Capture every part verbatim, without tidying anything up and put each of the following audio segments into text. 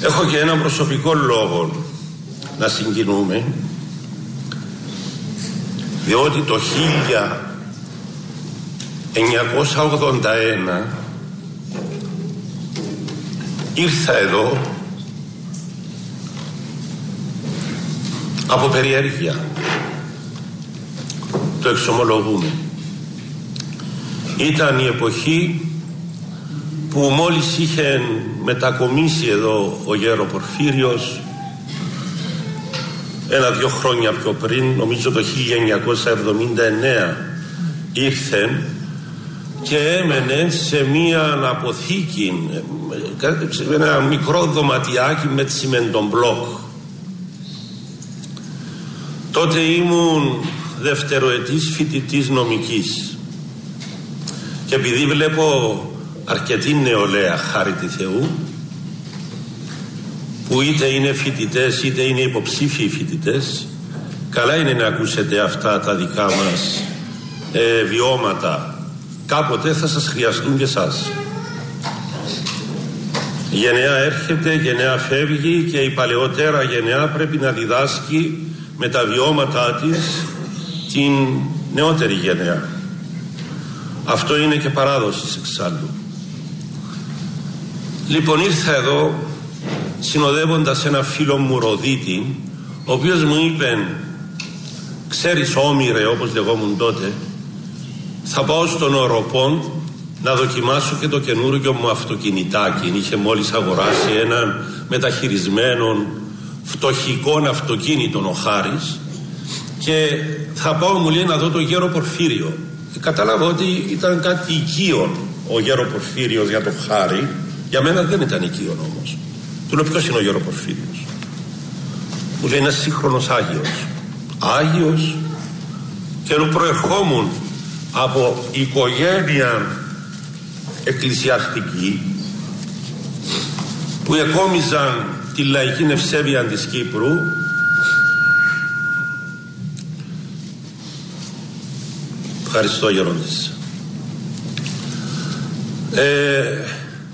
Έχω και έναν προσωπικό λόγο να συγκινούμε, διότι το χίλια εννιακόσια ογδόντα ένα ήρθα εδώ από περιέργεια. Το εξομολογούμε. Ήταν η εποχή που μόλις είχε μετακομίσει εδώ ο γέρο Πορφύριος, ένα-δυο χρόνια πιο πριν, νομίζω το χίλια εννιακόσια εβδομήντα εννέα ήρθε και έμενε σε μία αποθήκη, σε ένα μικρό δωματιάκι με τσιμεντομπλοκ. Τότε ήμουν δευτεροετής φοιτητής νομικής και επειδή βλέπω αρκετή νεολαία, χάρη τη Θεού, που είτε είναι φοιτητές είτε είναι υποψήφιοι φοιτητές, καλά είναι να ακούσετε αυτά τα δικά μας ε, βιώματα. Κάποτε θα σας χρειαστούν και εσάς. Η γενεά έρχεται, η γενεά φεύγει και η παλαιότερα γενεά πρέπει να διδάσκει με τα βιώματά της την νεότερη γενεά. Αυτό είναι και παράδοση εξάλλου. Λοιπόν, ήρθα εδώ συνοδεύοντας ένα φίλο μου Ροδίτη, ο οποίος μου είπε, ξέρεις Όμηρε, όπως λεγόμουν τότε, θα πάω στον Οροπόν να δοκιμάσω και το καινούργιο μου αυτοκινητάκι. Είχε μόλις αγοράσει έναν μεταχειρισμένο φτωχικών αυτοκίνητον ο Χάρης και θα πάω, μου λέει, να δω το γέρο Πορφύριο. Και κατάλαβα ότι ήταν κάτι οικείον ο γέρο Πορφύριος για το Χάρη. Για μένα δεν ήταν οικείον όμως. Του λέω, ποιος είναι ο γέρο Πορφύριος? Μου λέει, ένας σύγχρονος Άγιος. Άγιος. Και ενώ προερχόμουν από οικογένεια εκκλησιαστική που εκόμιζαν τη λαϊκή ευσέβεια της Κύπρου, ευχαριστώ γερόντις, ε,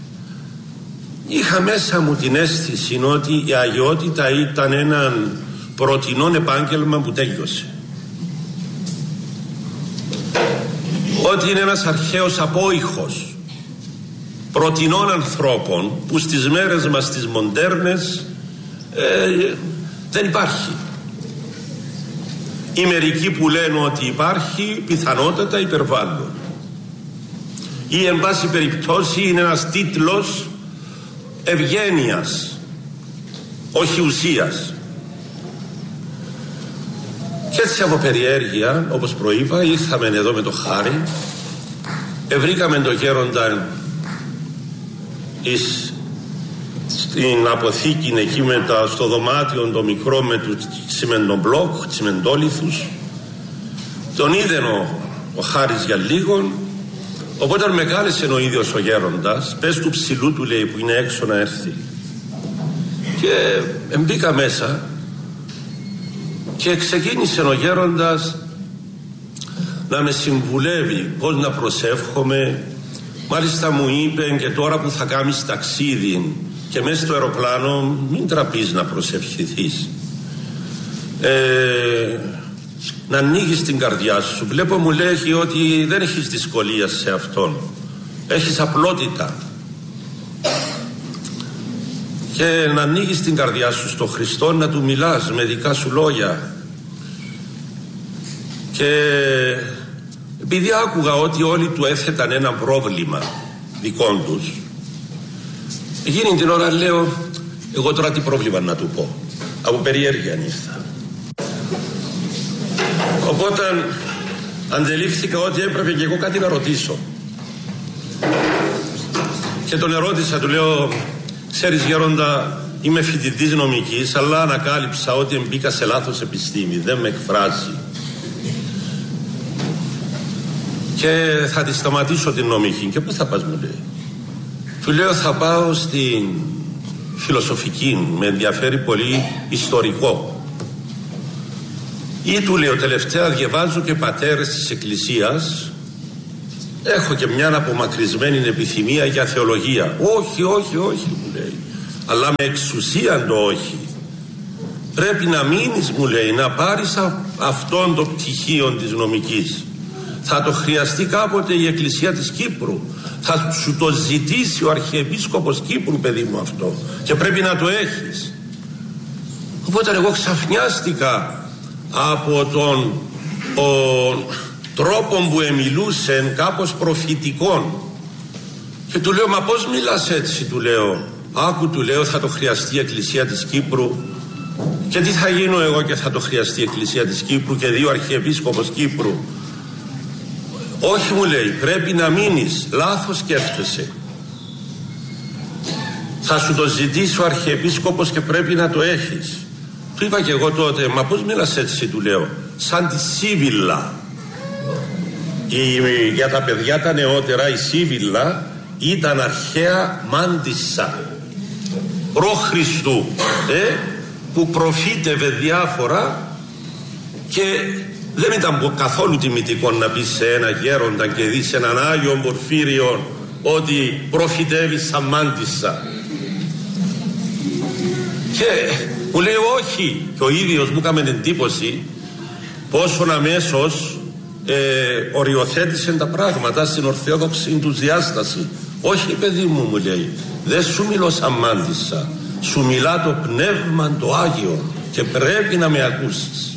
είχα μέσα μου την αίσθηση ότι η αγιότητα ήταν έναν πρωτινόν επάγγελμα που τέλειωσε, ότι είναι ένας αρχαίος απόϊχος πρωτινών ανθρώπων που στις μέρες μας τις μοντέρνες ε, δεν υπάρχει. Οι μερικοί που λένε ότι υπάρχει πιθανότατα υπερβάλλουν, ή εν πάση περιπτώσει είναι ένας τίτλος ευγένειας, όχι ουσίας. Και έτσι από περιέργεια, όπως προείπα, ήρθαμε εδώ με το Χάρη, ευρήκαμε το γέροντα εις, στην αποθήκη εκεί με τα, στο δωμάτιο το μικρό με του τσιμεντομπλοκ, τσιμεντόλιθους. Τον είδε ο, ο Χάρης για λίγο, οπότε με κάλεσε ο ίδιος ο γέροντας, πες του ψηλού του, λέει, που είναι έξω να έρθει. Και μπήκα μέσα και ξεκίνησε ο γέροντας να με συμβουλεύει πώς να προσεύχομαι. Μάλιστα μου είπε, και τώρα που θα κάνεις ταξίδι και μέσα στο αεροπλάνο, μην τραπείς να προσευχηθείς, ε, να ανοίγεις την καρδιά σου. Βλέπω, μου λέει, ότι δεν έχεις δυσκολία σε αυτόν, έχεις απλότητα, και να ανοίγεις την καρδιά σου στο Χριστό, να του μιλάς με δικά σου λόγια. Και επειδή άκουγα ότι όλοι του έθεταν ένα πρόβλημα δικών τους, εκείνη την ώρα λέω, εγώ τώρα τι πρόβλημα να του πω? Από περιέργεια ήρθα. Οπότε αντελήφθηκα ότι έπρεπε και εγώ κάτι να ρωτήσω. Και τον ερώτησα, του λέω, ξέρεις γέροντα, είμαι φοιτητής νομικής, αλλά ανακάλυψα ότι μπήκα σε λάθος επιστήμη, δεν με εκφράζει και θα τη σταματήσω την νομική. Και πού θα πας, μου λέει? Του λέω, θα πάω στην φιλοσοφική, με ενδιαφέρει πολύ ιστορικό. Ή του λέω, τελευταία διαβάζω και πατέρες της Εκκλησίας, έχω και μια απομακρυσμένη επιθυμία για θεολογία. Όχι, όχι, όχι, μου λέει. αλλά με εξουσία το όχι. Πρέπει να μείνεις, μου λέει, να πάρεις α, αυτόν το πτυχίο της νομικής. Θα το χρειαστεί κάποτε η Εκκλησία της Κύπρου. Θα σου το ζητήσει ο Αρχιεπίσκοπος Κύπρου, παιδί μου, αυτό. Και πρέπει να το έχεις. Οπότε εγώ ξαφνιάστηκα από τον ο, τρόπο που εμιλούσε, κάπως προφητικών. Και του λέω, μα πώς μιλάς έτσι, του λέω. Άκου, του λέω, θα το χρειαστεί η Εκκλησία της Κύπρου. Και τι θα γίνω εγώ και θα το χρειαστεί η Εκκλησία της Κύπρου και δύο Αρχιεπίσκοπος Κύπρου. Όχι, μου λέει, πρέπει να μείνεις, λάθος σκέφτεσαι. Θα σου το ζητήσει ο Αρχιεπίσκοπος και πρέπει να το έχεις. Του είπα και εγώ τότε, μα πώς μιλάς έτσι, του λέω. Σαν τη Σίβιλλα. Η, για τα παιδιά τα νεότερα, η Σίβιλλα ήταν αρχαία μάντισσα προ Χριστού, ε, που προφήτευε διάφορα και δεν ήταν καθόλου τιμητικό να πεις σε ένα γέροντα και δεις έναν Άγιο Πορφύριο ότι προφητεύει σαν μάντισσα. Και μου λέει όχι, και ο ίδιος μου έκανε εντύπωση πόσον αμέσως ε, οριοθέτησε τα πράγματα στην ορθόδοξη του διάσταση. Όχι, παιδί μου, μου λέει, δεν σου μιλώ σαν μάντισσα, σου μιλά το Πνεύμα το Άγιο και πρέπει να με ακούσεις.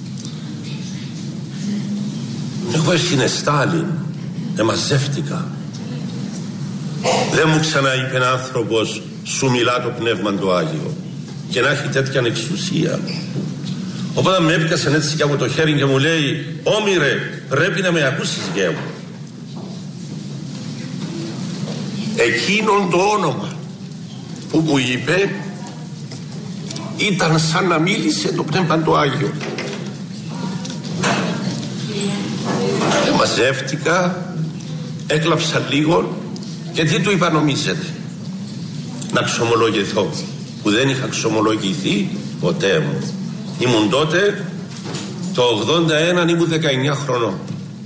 Εγώ στην Στάλιν εμαζεύτηκα. Δεν μου ξαναείπε ένα άνθρωπος σου μιλά το Πνεύμα το Άγιο και να έχει τέτοια εξουσία. Οπότε με έπιασε έτσι και από το χέρι και μου λέει, όμηρε, πρέπει να με ακούσεις, γε μου. Εκείνον το όνομα που μου είπε ήταν σαν να μίλησε το Πνεύμα το Άγιο. Μαζεύτηκα, έκλαψα λίγο και τι του είπα, νομίζετε? Να ξομολογηθώ, που δεν είχα ξομολογηθεί ποτέ μου. Ήμουν τότε, το ογδόντα ένα, ήμουν δεκαεννιά χρονών.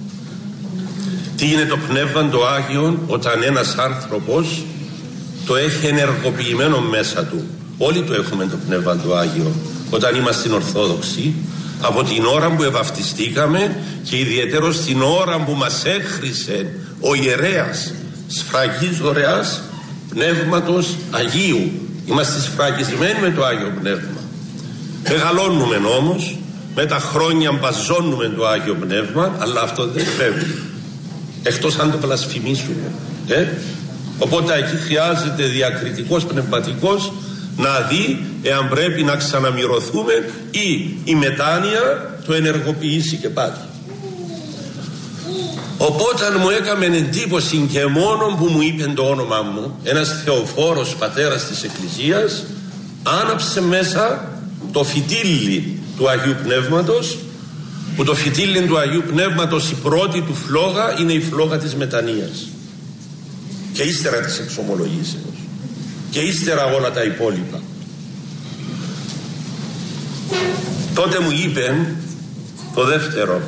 Τι είναι το Πνεύμα το Άγιο? Όταν ένας άνθρωπος το έχει ενεργοποιημένο μέσα του. Όλοι το έχουμε το Πνεύμα το Άγιο όταν είμαστε στην Ορθόδοξη, από την ώρα που ευαυτιστήκαμε και ιδιαίτερος την ώρα που μας έχρισε ο ιερέας σφραγής δωρεάς Πνεύματος Αγίου. Είμαστε σφραγισμένοι με το Άγιο Πνεύμα. Μεγαλώνουμε όμως, με τα χρόνια μπαζώνουμε το Άγιο Πνεύμα, αλλά αυτό δεν φεύγει εκτός αν το βλασφημίσουμε, ε? Οπότε εκεί χρειάζεται διακριτικός πνευματικός να δει εάν πρέπει να ξαναμυρωθούμε ή η μετάνοια το ενεργοποιήσει και πάλι. Οπότε μου έκαμε εντύπωση και μόνο που μου είπε το όνομα μου, ένας θεοφόρος πατέρας της Εκκλησίας, άναψε μέσα το φυτίλι του Αγίου Πνεύματος, που το φυτίλι του Αγίου Πνεύματος η πρώτη του φλόγα είναι η φλόγα της μετανοίας και ύστερα της εξομολογήσεως και ύστερα όλα τα υπόλοιπα. Τότε μου είπε το δεύτερο,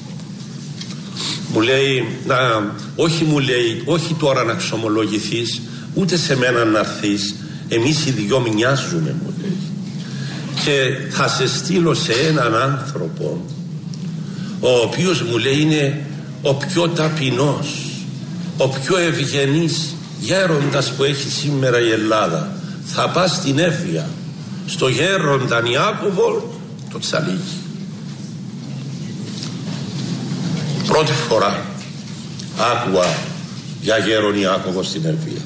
μου λέει, να, όχι μου λέει, όχι τώρα να ξομολογηθείς, ούτε σε μένα να έρθεις, εμείς οι δυο μοιάζουμε, μου λέει, και θα σε στείλω σε έναν άνθρωπο ο οποίος, μου λέει, είναι ο πιο ταπεινός, ο πιο ευγενής γέροντας που έχει σήμερα η Ελλάδα. Θα πας στην Έφια, στο γέρονταν Ιάκωβο το Τσαλίκι. Πρώτη φορά άκουα για γέρον Ιάκωβο στην Έφια.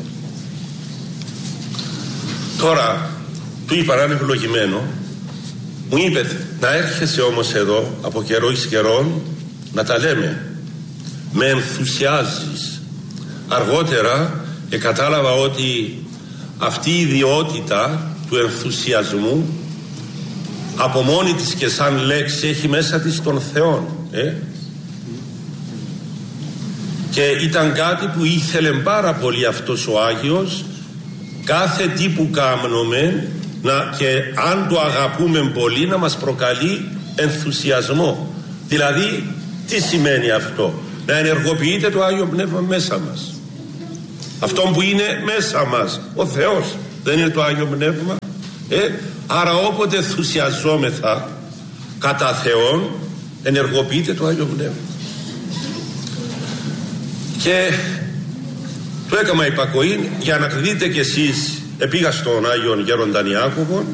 Τώρα του είπα να είναι ευλογημένο, μου είπε να έρχεσαι όμως εδώ από καιρό εις καιρόν να τα λέμε, με ενθουσιάζεις. Αργότερα ε, κατάλαβα ότι αυτή η ιδιότητα του ενθουσιασμού από μόνη της και σαν λέξη έχει μέσα της τον Θεό, ε? Και ήταν κάτι που ήθελε πάρα πολύ αυτός ο Άγιος, κάθε τι που κάνουμε να, και αν το αγαπούμε πολύ, να μας προκαλεί ενθουσιασμό. Δηλαδή τι σημαίνει αυτό? Να ενεργοποιείται το Άγιο Πνεύμα μέσα μας, αυτό που είναι μέσα μας, ο Θεός, Δεν είναι το Άγιο Πνεύμα. Ε, άρα όποτε ενθουσιαζόμεθα κατά Θεόν, ενεργοποιείται το Άγιο Πνεύμα. Και το έκαμα υπακοή για να δείτε κι εσείς. Επήγα στον Άγιον Γέρονταν Ιάκωβον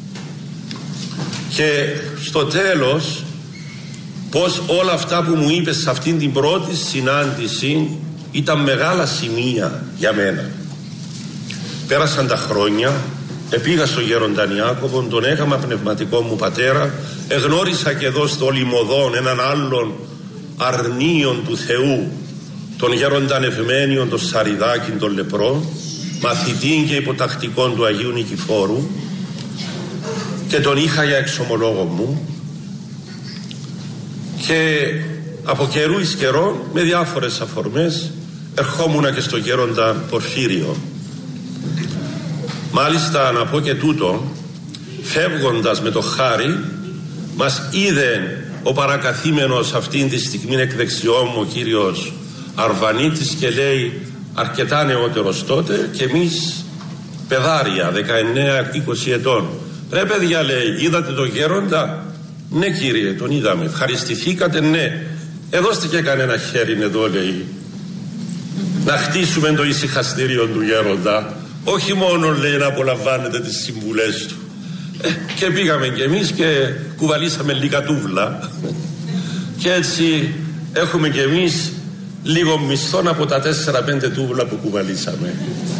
και στο τέλος πως όλα αυτά που μου είπε σε αυτήν την πρώτη συνάντηση ήταν μεγάλα σημεία για μένα. Πέρασαν τα χρόνια, επήγα στον Γέρονταν Ιάκωβον, τον έκαμα πνευματικό μου πατέρα, εγνώρισα και εδώ στο Λιμωδόν έναν άλλον αρνίον του Θεού, τον Γέρονταν Ευμένιον, τον Σαριδάκη, τον Λεπρό, μαθητήν και υποτακτικών του Αγίου Νικηφόρου, και τον είχα για εξομολόγο μου, και από καιρού εις καιρών με διάφορες αφορμές ερχόμουνα και στο Γέροντα Πορφύριο. Μάλιστα να πω και τούτο, φεύγοντας με το χάρι μας είδε ο παρακαθήμενος αυτήν τη στιγμή εκ δεξιών μου, ο κύριος Αρβανίτης, και λέει, αρκετά νεότερος τότε και εμείς παιδάρια δεκαεννέα είκοσι ετών, ρε παιδιά, λέει, είδατε τον Γέροντα? Ναι κύριε, τον είδαμε. Ευχαριστηθήκατε? Ναι. Εδώστε και κανένα χέρι εδώ, λέει, να χτίσουμε το ησυχαστήριο του Γέροντα, όχι μόνο, λέει, να απολαμβάνετε τις συμβουλές του. ε, και πήγαμε κι εμείς και κουβαλήσαμε λίγα τούβλα και έτσι έχουμε κι εμείς λίγο μισθόν από τα τέσσερα πέντε τούβλα που κουβαλήσαμε.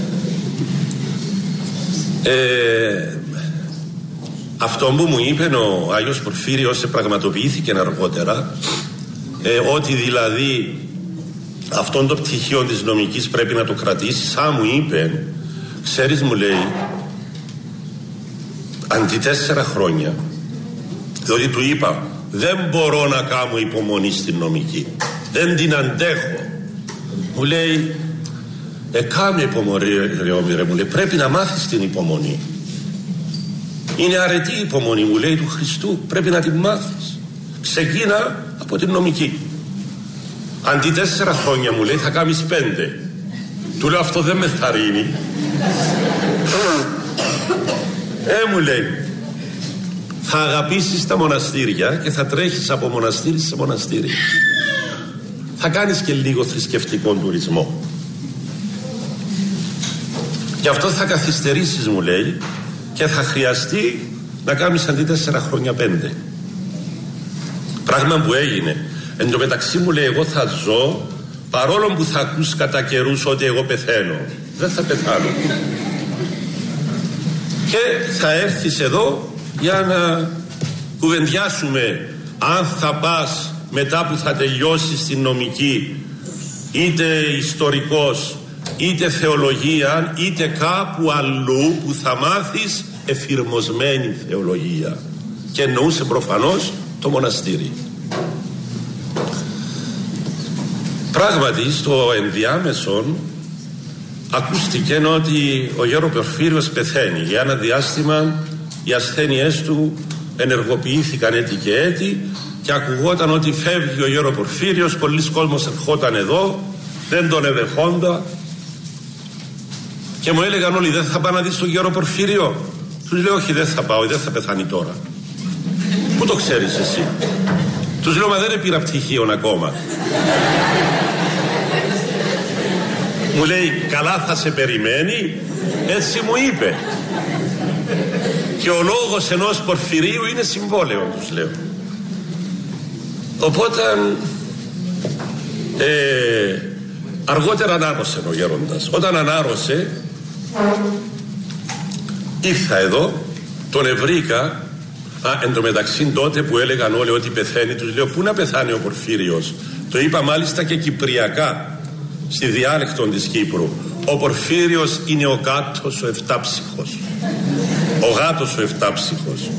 ε, Αυτό που μου είπε ο Άγιος Πορφύριος πραγματοποιήθηκε αργότερα, ε, ότι δηλαδή αυτόν το πτυχίο της νομικής πρέπει να το κρατήσεις. Σαν μου είπε, ξέρεις, μου λέει, αντί τέσσερα χρόνια, διότι του είπα δεν μπορώ να κάνω υπομονή στην νομική, δεν την αντέχω, μου λέει, ε, κάμε υπομονή ρε, μου λέει, πρέπει να μάθεις την υπομονή. Είναι αρετή η υπομονή, μου λέει, του Χριστού, πρέπει να την μάθεις. Ξεκίνα από την νομική. Αντί τέσσερα χρόνια, μου λέει, θα κάνεις πέντε. Του λέω, αυτό δεν με θαρρύνει. Ε, μου λέει, θα αγαπήσεις τα μοναστήρια και θα τρέχεις από μοναστήρι σε μοναστήρι. Θα κάνεις και λίγο θρησκευτικό τουρισμό. Γι' αυτό θα καθυστερήσεις, μου λέει, και θα χρειαστεί να κάνεις αντί τέσσερα χρόνια πέντε. Πράγμα που έγινε. Εν τω μεταξύ, μου λέει, εγώ θα ζω παρόλο που θα ακούς κατά καιρούς ότι εγώ πεθαίνω. Δεν θα πεθάνω. Και θα έρθεις εδώ για να κουβεντιάσουμε αν θα πας μετά που θα τελειώσεις την νομική, είτε ιστορικός, είτε θεολογία, είτε κάπου αλλού που θα μάθεις εφηρμοσμένη θεολογία. Και εννοούσε προφανώς το μοναστήρι. Πράγματι στο ενδιάμεσον ακούστηκε ότι ο Γέρο Πορφύριος πεθαίνει. Για ένα διάστημα οι ασθένειές του ενεργοποιήθηκαν έτη και έτη και ακουγόταν ότι φεύγει ο Γέρο Πορφύριος, πολλοί κόσμος ερχόταν εδώ, δεν τον εδεχόντα και μου έλεγαν όλοι, δεν θα πάω να δεις τον Γέρο Πορφύριο? Τους λέω, όχι, δεν θα πάω, δεν θα πεθάνει τώρα. Πού το ξέρεις εσύ? Τους λέω, μα δεν πήρα πτυχίον ακόμα. Μου λέει, καλά θα σε περιμένει, έτσι μου είπε. Και ο λόγος ενός Πορφυρίου είναι συμβόλαιο, τους λέω. Οπότε ε, αργότερα ανάρρωσε ο γέροντας. Όταν ανάρρωσε, ήρθα εδώ, τον ευρήκα. Α, εν τω μεταξύ τότε που έλεγαν όλοι ότι πεθαίνει, τους λέω, πού να πεθάνει ο Πορφύριος? Το είπα μάλιστα και κυπριακά, στη διάλεκτο της Κύπρου. Ο Πορφύριος είναι ο κάτος ο εφτάψυχος, ο γάτος ο εφτάψυχος.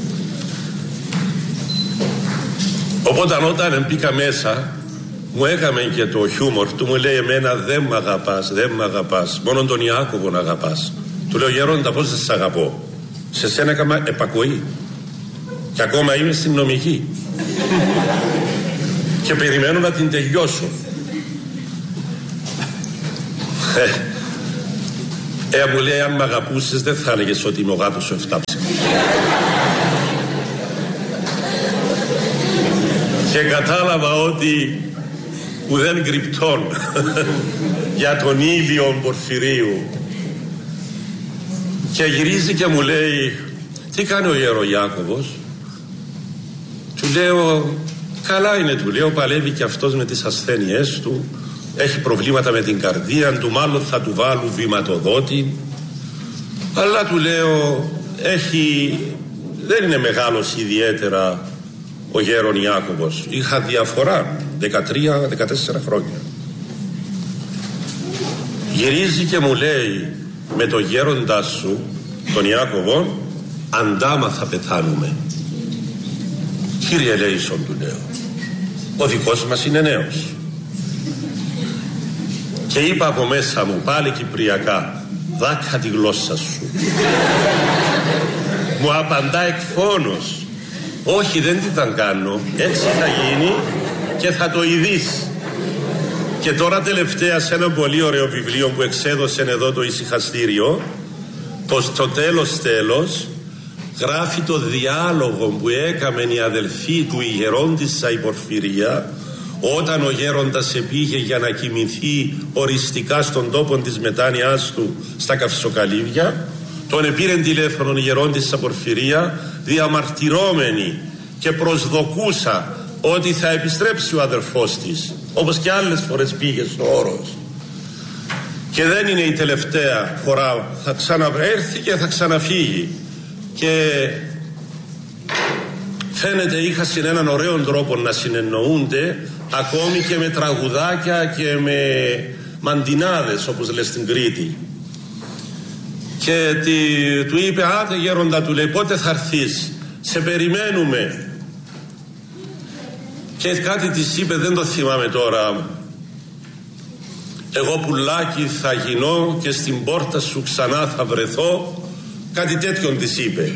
Οπότε όταν μπήκα μέσα, μου έκαμε και το χιούμορ του, μου λέει, εμένα δεν μ' αγαπάς, δεν μ' αγαπάς, μόνο τον Ιάκωβον αγαπάς. Του λέω, γέροντα, πώς δεν σ' αγαπώ? Σε σένα έκανα επακοή και ακόμα είμαι στην νομική και περιμένω να την τελειώσω. Ε, μου λέει, αν μ' αγαπούσες δεν θα έλεγες ότι είμαι ο γάτος ο εφτάψιμος. Και κατάλαβα ότι ουδέν κρυπτών για τον ήλιο Πορφυρίου. Και γυρίζει και μου λέει, τι κάνει ο Γεροιάκωβος? Του λέω, καλά είναι, του λέω, παλεύει και αυτός με τις ασθένειές του, έχει προβλήματα με την καρδία του, μάλλον θα του βάλουν βηματοδότη, αλλά του λέω, έχει, δεν είναι μεγάλος ιδιαίτερα ο Γέρον Ιάκωβος. Είχα διαφορά δεκατρία δεκατέσσερα χρόνια. Γυρίζει και μου λέει, με το γέροντά σου, τον Ιάκωβο, αντάμα θα πεθάνουμε. Κύριε Λέισον, του λέω, ο δικός μας είναι νέος. Και είπα από μέσα μου, πάλι κυπριακά, δάκα τη γλώσσα σου. Μου απαντά εκφώνος, όχι, δεν τι θα κάνω, έτσι θα γίνει και θα το ειδείς. Και τώρα τελευταία σε ένα πολύ ωραίο βιβλίο που εξέδωσε εδώ το ησυχαστήριο, το στο τέλος τέλος γράφει το διάλογο που έκαμε η αδελφή του η γερόντισσα η Πορφυρία, όταν ο γέροντας επήγε για να κοιμηθεί οριστικά στον τόπο της μετάνοιάς του στα Καυσοκαλύβια. Τον επήρε τηλέφωνο η γερόντισσα Πορφυρία, διαμαρτυρώμενη και προσδοκούσα ότι θα επιστρέψει ο αδερφός της, όπως και άλλες φορές πήγε στο Όρος. Και δεν είναι η τελευταία φορά, θα ξαναέρθει και θα ξαναφύγει. Και φαίνεται είχαν έναν ωραίο τρόπο να συνεννοούνται, ακόμη και με τραγουδάκια και με μαντινάδες, όπως λες στην Κρήτη. Και τι, του είπε, άτε γέροντα, του λέει, πότε θα έρθεις, σε περιμένουμε. Και κάτι της είπε, δεν το θυμάμαι τώρα, εγώ πουλάκι θα γίνω και στην πόρτα σου ξανά θα βρεθώ, κάτι τέτοιον της είπε.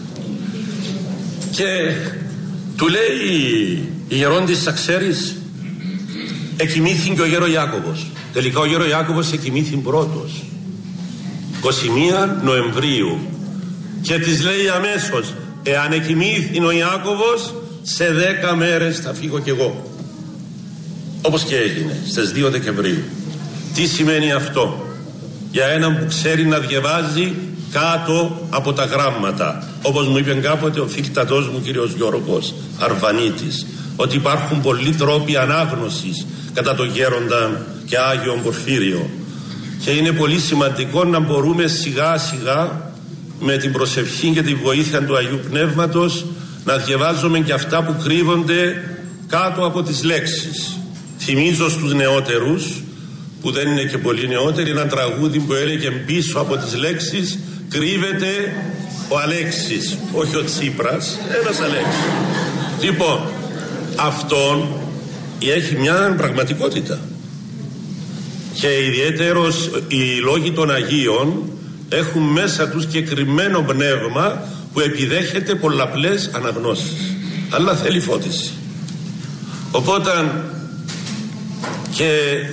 Και του λέει η γερόντισσα, ξέρεις, εκοιμήθην και ο Γεροιάκωβος. Τελικά ο Γεροιάκωβος εκοιμήθην πρώτος, είκοσι μία Νοεμβρίου, και της λέει αμέσως, εάν εκοιμήθην ο Ιάκωβος, σε δέκα μέρες θα φύγω κι εγώ. Όπως και έγινε στις δύο Δεκεμβρίου. Τι σημαίνει αυτό για έναν που ξέρει να διαβάζει κάτω από τα γράμματα? Όπως μου είπε κάποτε ο φίλτατός μου κύριος Γιώργος Αρβανίτης, ότι υπάρχουν πολλοί τρόποι ανάγνωσης κατά το γέροντα και Άγιον Πορφύριο, και είναι πολύ σημαντικό να μπορούμε σιγά σιγά με την προσευχή και τη βοήθεια του Αγίου Πνεύματος να διαβάζουμε και αυτά που κρύβονται κάτω από τις λέξεις. Θυμίζω στους νεότερους, που δεν είναι και πολύ νεότεροι, ένα τραγούδι που έλεγε πίσω από τις λέξεις κρύβεται ο Αλέξης, όχι ο Τσίπρας, ένας Αλέξης. Λοιπόν, αυτόν έχει μια πραγματικότητα, και ιδιαίτερος οι λόγοι των Αγίων έχουν μέσα τους συγκεκριμένο πνεύμα που επιδέχεται πολλαπλές αναγνώσεις, αλλά θέλει φώτιση. Οπότε και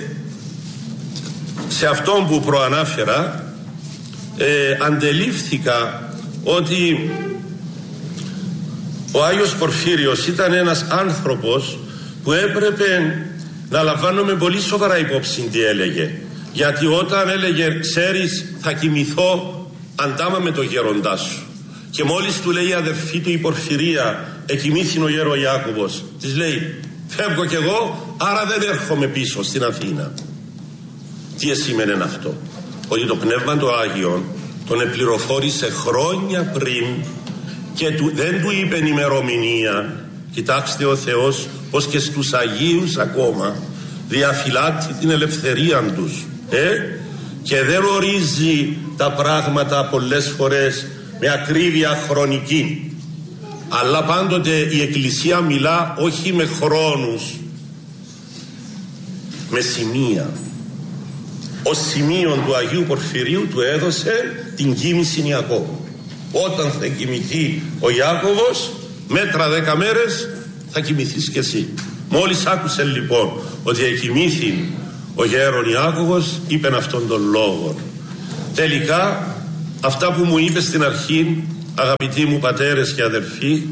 σε αυτόν που προανάφερα ε, αντελήφθηκα ότι ο Άγιος Πορφύριος ήταν ένας άνθρωπος που έπρεπε να λαμβάνουμε πολύ σοβαρά υπόψη τι έλεγε. Γιατί όταν έλεγε, ξέρεις, θα κοιμηθώ αντάμα με το γέροντά σου, και μόλις του λέει η αδερφή του η Πορφυρία, εκοιμήθην ο Γεροιάκωβος, της λέει, φεύγω κι εγώ, άρα δεν έρχομαι πίσω στην Αθήνα. Τι σημαίνει αυτό? Ότι το Πνεύμα του Άγιον τον επληροφόρησε χρόνια πριν και του, δεν του είπε ημερομηνία. Κοιτάξτε, ο Θεός πως και στους Αγίους ακόμα διαφυλάττει την ελευθερία τους, ε? και δεν ορίζει τα πράγματα πολλές φορές με ακρίβεια χρονική, αλλά πάντοτε η Εκκλησία μιλά όχι με χρόνους, με σημεία. Ως σημείο του Αγίου Πορφυρίου του έδωσε την κοίμηση Ιακώβου. Όταν θα κοιμηθεί ο Ιάκωβος, μέτρα δέκα μέρες θα κοιμηθείς κι εσύ. Μόλις άκουσε λοιπόν ότι εκοιμήθη ο γέρον Ιάκωβος, είπεν αυτόν τον λόγο, Τελικά αυτά που μου είπε στην αρχή, αγαπητοί μου πατέρες και αδερφοί,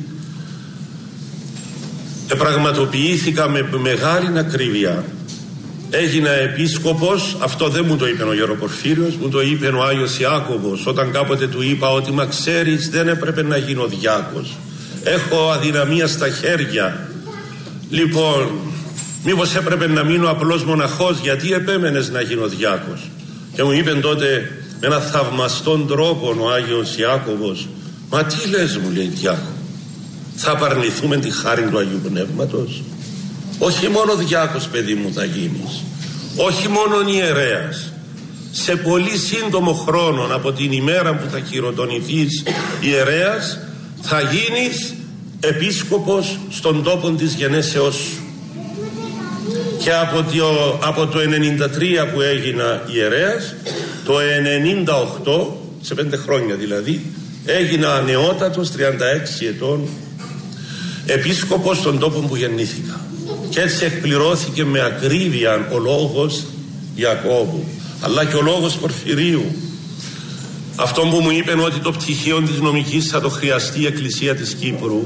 επραγματοποιήθηκα με μεγάλη ακρίβεια. Έγινα επίσκοπος. Αυτό δεν μου το είπε ο Γεροπορφύριος, μου το είπε ο Άγιος Ιάκωβος όταν κάποτε του είπα ότι μα ξέρεις δεν έπρεπε να γίνω διάκος, έχω αδυναμία στα χέρια, λοιπόν μήπως έπρεπε να μείνω απλός μοναχός, γιατί επέμενες να γίνω διάκος? Και μου είπε τότε με ένα θαυμαστόν τρόπο ο Άγιος Ιάκωβος, μα τι λες, μου λέει, διάκο, θα απαρνηθούμε τη χάρη του Αγίου Πνεύματος? Όχι μόνο διάκος, παιδί μου, θα γίνεις, όχι μόνο ιερέας. Σε πολύ σύντομο χρόνο από την ημέρα που θα χειροτονηθείς ιερέας θα γίνεις επίσκοπος στον τόπο της γενέσεώς σου. Και από το, από το ενενήντα τρία που έγινα ιερέας, το ενενήντα οκτώ, σε πέντε χρόνια δηλαδή, έγινα νεότατος τριάντα έξι ετών επίσκοπος στον τόπο που γεννήθηκα. Και έτσι εκπληρώθηκε με ακρίβεια ο λόγος Ιακώβου, αλλά και ο λόγος Πορφυρίου. Αυτό που μου είπαν ότι το πτυχίο της νομικής θα το χρειαστεί η Εκκλησία της Κύπρου.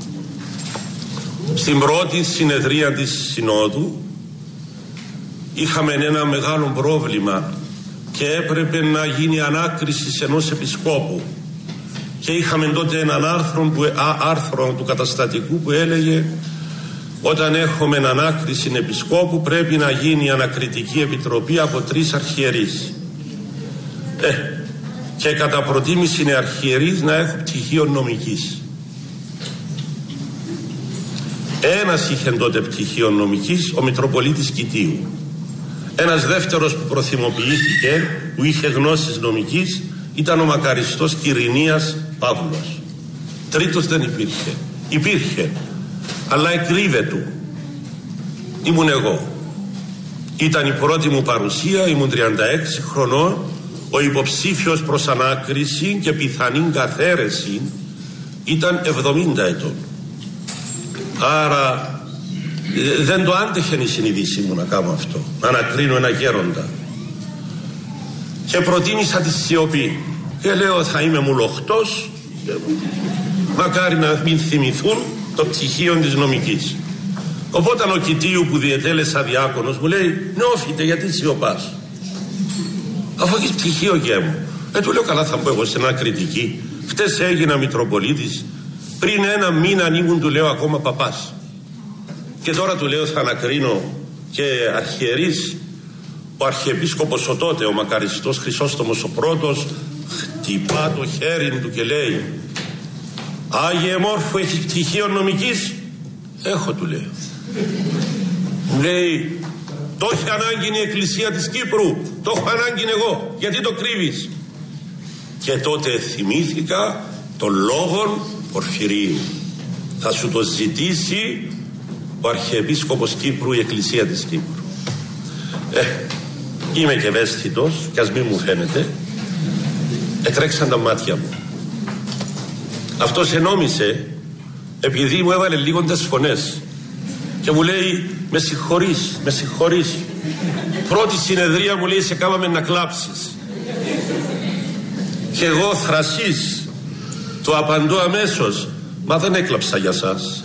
Στην πρώτη συνεδρία της Συνόδου είχαμε ένα μεγάλο πρόβλημα και έπρεπε να γίνει ανάκριση ενός επισκόπου. Και είχαμε τότε έναν άρθρο, που, α, άρθρο του καταστατικού που έλεγε όταν έχουμε ανάκριση επισκόπου πρέπει να γίνει ανακριτική επιτροπή από τρεις αρχιερείς. Ε, και κατά προτίμηση είναι αρχιερείς να έχουν πτυχίο νομικής. Ένας είχε τότε πτυχίο νομικής, ο Μητροπολίτης Κητίου. Ένας δεύτερος που προθυμοποιήθηκε, που είχε γνώσεις νομικής, ήταν ο μακαριστός Κυρηνίας Παύλος. Τρίτος δεν υπήρχε. Υπήρχε, αλλά εκρύβετου. Ήμουν εγώ. Ήταν η πρώτη μου παρουσία, ήμουν τριάντα έξι χρονών. Ο υποψήφιος προς ανάκριση και πιθανή καθαίρεση ήταν εβδομήντα ετών. Άρα δεν το άντεχε η συνείδησή μου να κάνω αυτό, να ανακρίνω ένα γέροντα. Και προτίμησα τη σιωπή και λέω θα είμαι μουλοχτός, μακάρι να μην θυμηθούν το πτυχίο της νομικής. Οπότε ο Κητίου που διετέλεσα διάκονος μου λέει νεόφιτε, γιατί σιωπάς, αφού έχεις πτυχίο γε μου? Ε, του λέω καλά, θα πω εγώ σε ένα κριτική. Χτες έγινα Μητροπολίτης, πριν ένα μήνα ήμουν, του λέω, ακόμα παπάς. Και τώρα του λέω θα ανακρίνω και αρχιερείς. Ο αρχιεπίσκοπος ο τότε, ο μακαριστός Χρυσόστομος ο πρώτος, χτυπά το χέρι του και λέει Άγιε Μόρφου, έχεις πτυχίο νομικής? Έχω, του λέω. Μου λέει το έχει ανάγκη η Εκκλησία της Κύπρου, το έχω ανάγκη εγώ, γιατί το κρύβεις? Και τότε θυμήθηκα των λόγων Πορφυρίου. Θα σου το ζητήσει ο Αρχιεπίσκοπος Κύπρου, η Εκκλησία της Κύπρου. Ε, είμαι και ευαίσθητος, κι ας μην μου φαίνεται. Ετρέξαν τα μάτια μου. Αυτός ενόμισε, επειδή μου έβαλε λίγο τις φωνές, και μου λέει με συγχωρείς, με συγχωρείς. Πρώτη συνεδρία μου λέει σε κάμαμε να κλάψεις. Και εγώ θρασής του απαντώ αμέσως, μα δεν έκλαψα για σας.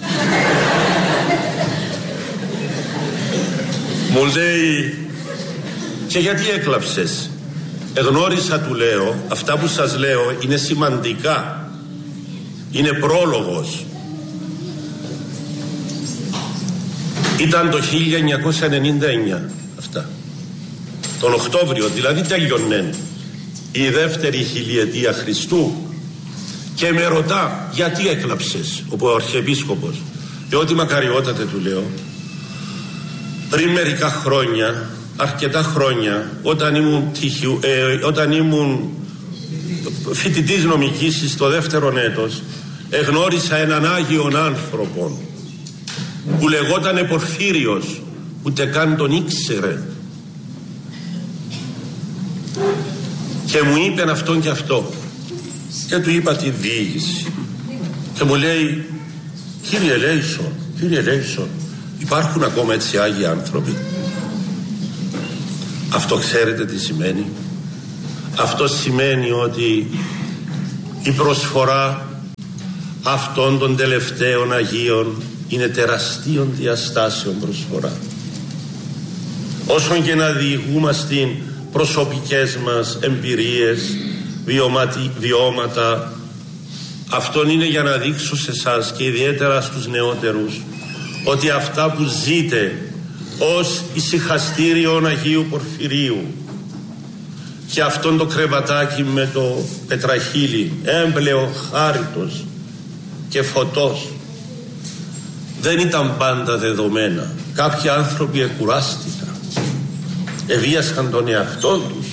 Μου λέει και γιατί έκλαψες? Εγνώρισα, του λέω, αυτά που σας λέω είναι σημαντικά, είναι πρόλογος. Ήταν το χίλια εννιακόσια ενενήντα εννιά αυτά, τον Οκτώβριο, δηλαδή τέλειωνε η δεύτερη χιλιετία Χριστού. Και με ρωτά γιατί έκλαψες ο Αρχιεπίσκοπος? Διότι μακαριότατε, του λέω, πριν μερικά χρόνια, αρκετά χρόνια, όταν ήμουν, τυχιου, ε, όταν ήμουν φοιτητής νομικής στο δεύτερο έτος, εγνώρισα έναν Άγιον άνθρωπο που λεγότανε Πορφύριος, ούτε καν τον ήξερε, και μου είπεν αυτόν και αυτό, και του είπα τη διήγηση και μου λέει κύριε Λέησον, κύριε Λέησον, υπάρχουν ακόμα έτσι Άγιοι άνθρωποι? Αυτό ξέρετε τι σημαίνει? Αυτό σημαίνει ότι η προσφορά αυτών των τελευταίων Αγίων είναι τεραστίων διαστάσεων προσφορά. Όσον και να διηγούμαστε προσωπικές μας εμπειρίες, βιωματι, βιώματα, αυτόν είναι για να δείξω σε εσάς και ιδιαίτερα στους νεότερους ότι αυτά που ζείτε ως ησυχαστήριον Αγίου Πορφυρίου και αυτόν το κρεβατάκι με το πετραχύλι έμπλεο χάριτος και φωτός δεν ήταν πάντα δεδομένα. Κάποιοι άνθρωποι εκουράστηκαν, εβίασαν τον εαυτό τους.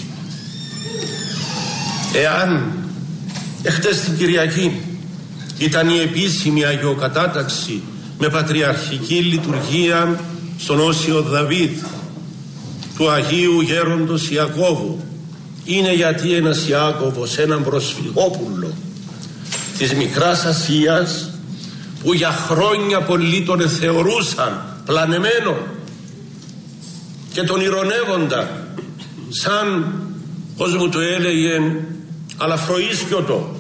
Εάν εχθές την Κυριακή ήταν η επίσημη αγιοκατάταξη με πατριαρχική λειτουργία στον Όσιο Δαβίδ του Αγίου Γέροντος Ιακώβου, είναι γιατί ένας Ιάκωβος, έναν προσφυγόπουλο της Μικράς Ασίας, που για χρόνια πολλοί τον θεωρούσαν πλανεμένο και τον ηρωνεύονταν σαν, πώς μου το έλεγε, αλαφροίσκιωτο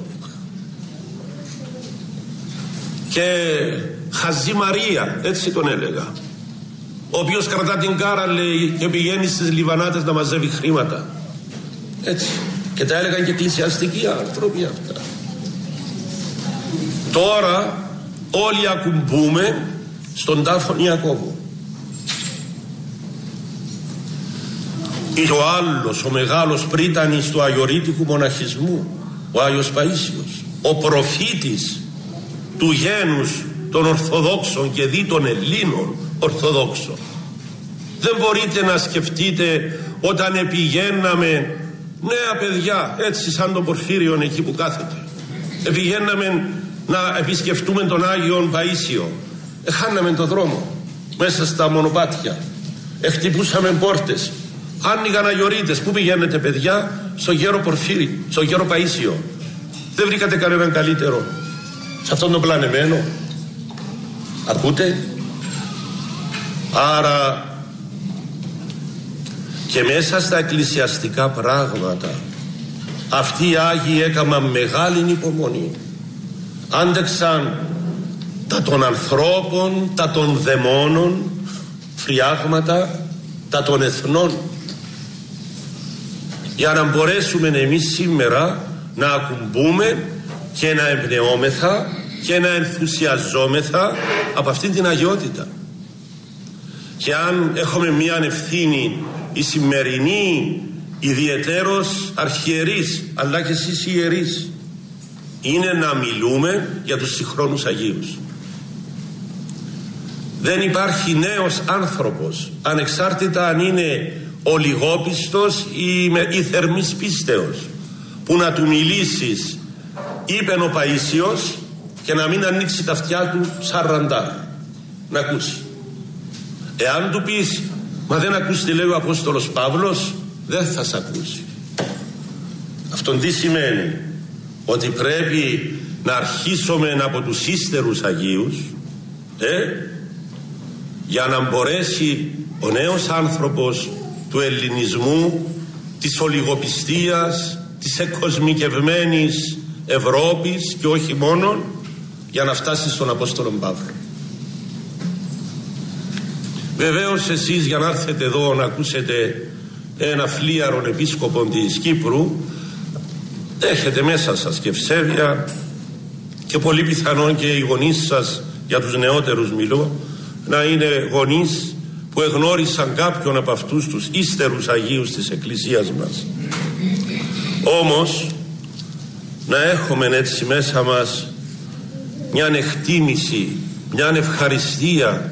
και Χαζή Μαρία, έτσι τον έλεγα, ο οποίος κρατά την κάρα, λέει, και πηγαίνει στις λιβανάτες να μαζεύει χρήματα, έτσι, και τα έλεγαν και εκκλησιαστικοί άνθρωποι αυτά. Τώρα όλοι ακουμπούμε στον τάφον Ιακώβου. Ή ο άλλος, ο μεγάλος πρίτανης του αγιορείτικου μοναχισμού, ο Άγιος Παΐσιος, ο προφήτης του γένους των Ορθοδόξων και δι των Ελλήνων Ορθοδόξων. Δεν μπορείτε να σκεφτείτε όταν επηγαίναμε νέα παιδιά, έτσι σαν τον Πορφύριον εκεί που κάθεται, επηγαίναμε να επισκεφτούμε τον Άγιον Παΐσιο, εχάναμε τον δρόμο μέσα στα μονοπάτια, εχτυπούσαμε πόρτες, άνοιγαν αγιορείτες. Πού πηγαίνετε παιδιά? Στο γέρο Πορφύρι, στο γέρο Παΐσιο. Δεν βρήκατε κανέναν καλύτερο σε αυτόν τον πλανεμένο? Ακούτε? Άρα και μέσα στα εκκλησιαστικά πράγματα αυτοί οι Άγιοι έκαναν μεγάλη υπομονή. Άντεξαν τα των ανθρώπων, τα των δαιμόνων, φριάγματα, τα των εθνών, για να μπορέσουμε εμείς σήμερα να ακουμπούμε και να εμπνεώμεθα και να ενθουσιαζόμεθα από αυτήν την αγιότητα. Και αν έχουμε μία ευθύνη η σημερινή ιδιαιτέρως αρχιερείς αλλά και εσείς ιερείς, είναι να μιλούμε για τους συγχρόνους Αγίους. Δεν υπάρχει νέος άνθρωπος, ανεξάρτητα αν είναι ολιγόπιστος ή, με, ή θερμής πίστεως, που να του μιλήσεις είπεν ο Παΐσιος και να μην ανοίξει τα αυτιά του σαραντά να ακούσει. Εάν του πεις μα δεν ακούς τι λέει ο Απόστολος Παύλος, δεν θα σ' ακούσει. Αυτό τι σημαίνει? Ότι πρέπει να αρχίσουμε από τους ύστερους Αγίους, ε, για να μπορέσει ο νέος άνθρωπος του ελληνισμού, της ολιγοπιστίας, της εκκοσμικευμένης Ευρώπης και όχι μόνον, για να φτάσει στον Απόστολο Παύλο. Βεβαίως εσείς για να έρθετε εδώ να ακούσετε ένα φλίαρον επίσκοπο της Κύπρου, έχετε μέσα σας και ευσέβεια και πολύ πιθανόν και οι γονείς σας, για τους νεότερους μιλώ, να είναι γονείς που εγνώρισαν κάποιον από αυτούς τους ύστερους Αγίους της Εκκλησίας μας. Όμως να έχουμε έτσι μέσα μας μια εκτίμηση, μια ευχαριστία,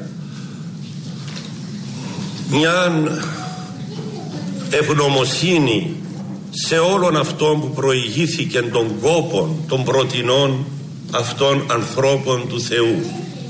μια ευγνωμοσύνη σε όλων αυτών που προηγήθηκε των κόπων, των πρωτινών αυτών ανθρώπων του Θεού.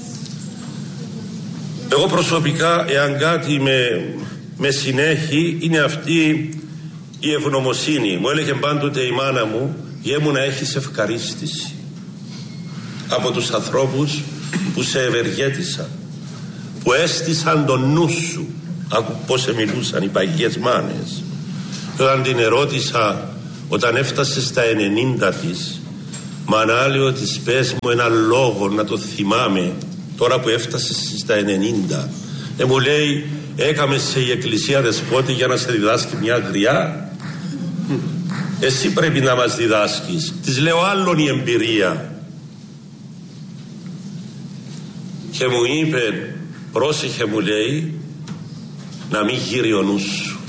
Εγώ προσωπικά, εάν κάτι με, με συνέχει, είναι αυτή η ευγνωμοσύνη. Μου έλεγε πάντοτε η μάνα μου, γε μου να έχεις ευχαρίστηση από τους ανθρώπους που σε ευεργέτησαν, που έστησαν τον νου σου. Άκου πώς μιλούσαν οι παγιές μάνες. Όταν την ερώτησα όταν έφτασε στα ενενήντα της, μα ανάλεω της πες μου ένα λόγο να το θυμάμαι τώρα που έφτασε στα ενενήντα. Ε, μου λέει, έκαμε σε η εκκλησία δεσπότη για να σε διδάσκει μια γριά. Εσύ πρέπει να μας διδάσκεις. Της λέω, άλλον η εμπειρία. Και μου είπε, πρόσεχε, μου λέει, να μην γύρει ο νους σου.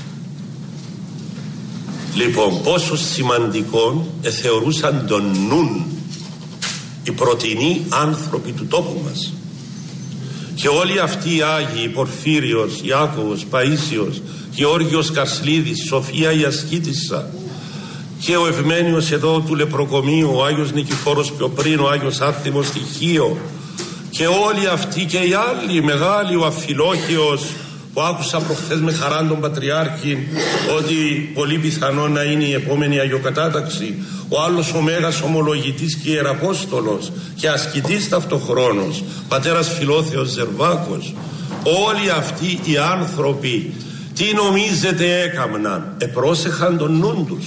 Λοιπόν, πόσο σημαντικό εθεωρούσαν τον νουν οι πρωτινοί άνθρωποι του τόπου μας. Και όλοι αυτοί οι Άγιοι, Πορφύριος, Ιάκωβος, Παΐσιος, Γεώργιος Καρσλίδης, Σοφία η Ασκήτισσα και ο Ευμένιος εδώ του Λεπροκομείου, ο Άγιος Νικηφόρος πιο πριν, ο Άγιος Άρθιμος Στοιχείο, και όλοι αυτοί και οι άλλοι μεγάλοι, ο Αφιλόχιος που άκουσα προχθές με χαρά τον Πατριάρχη ότι πολύ πιθανό να είναι η επόμενη Αγιοκατάταξη, ο άλλος ο Μέγας Ομολογητής και Ιεραπόστολος και ασκητής ταυτοχρόνος, πατέρας Φιλόθεος Ζερβάκος, όλοι αυτοί οι άνθρωποι τι νομίζετε έκαμναν? Επρόσεχαν τον νουν τους.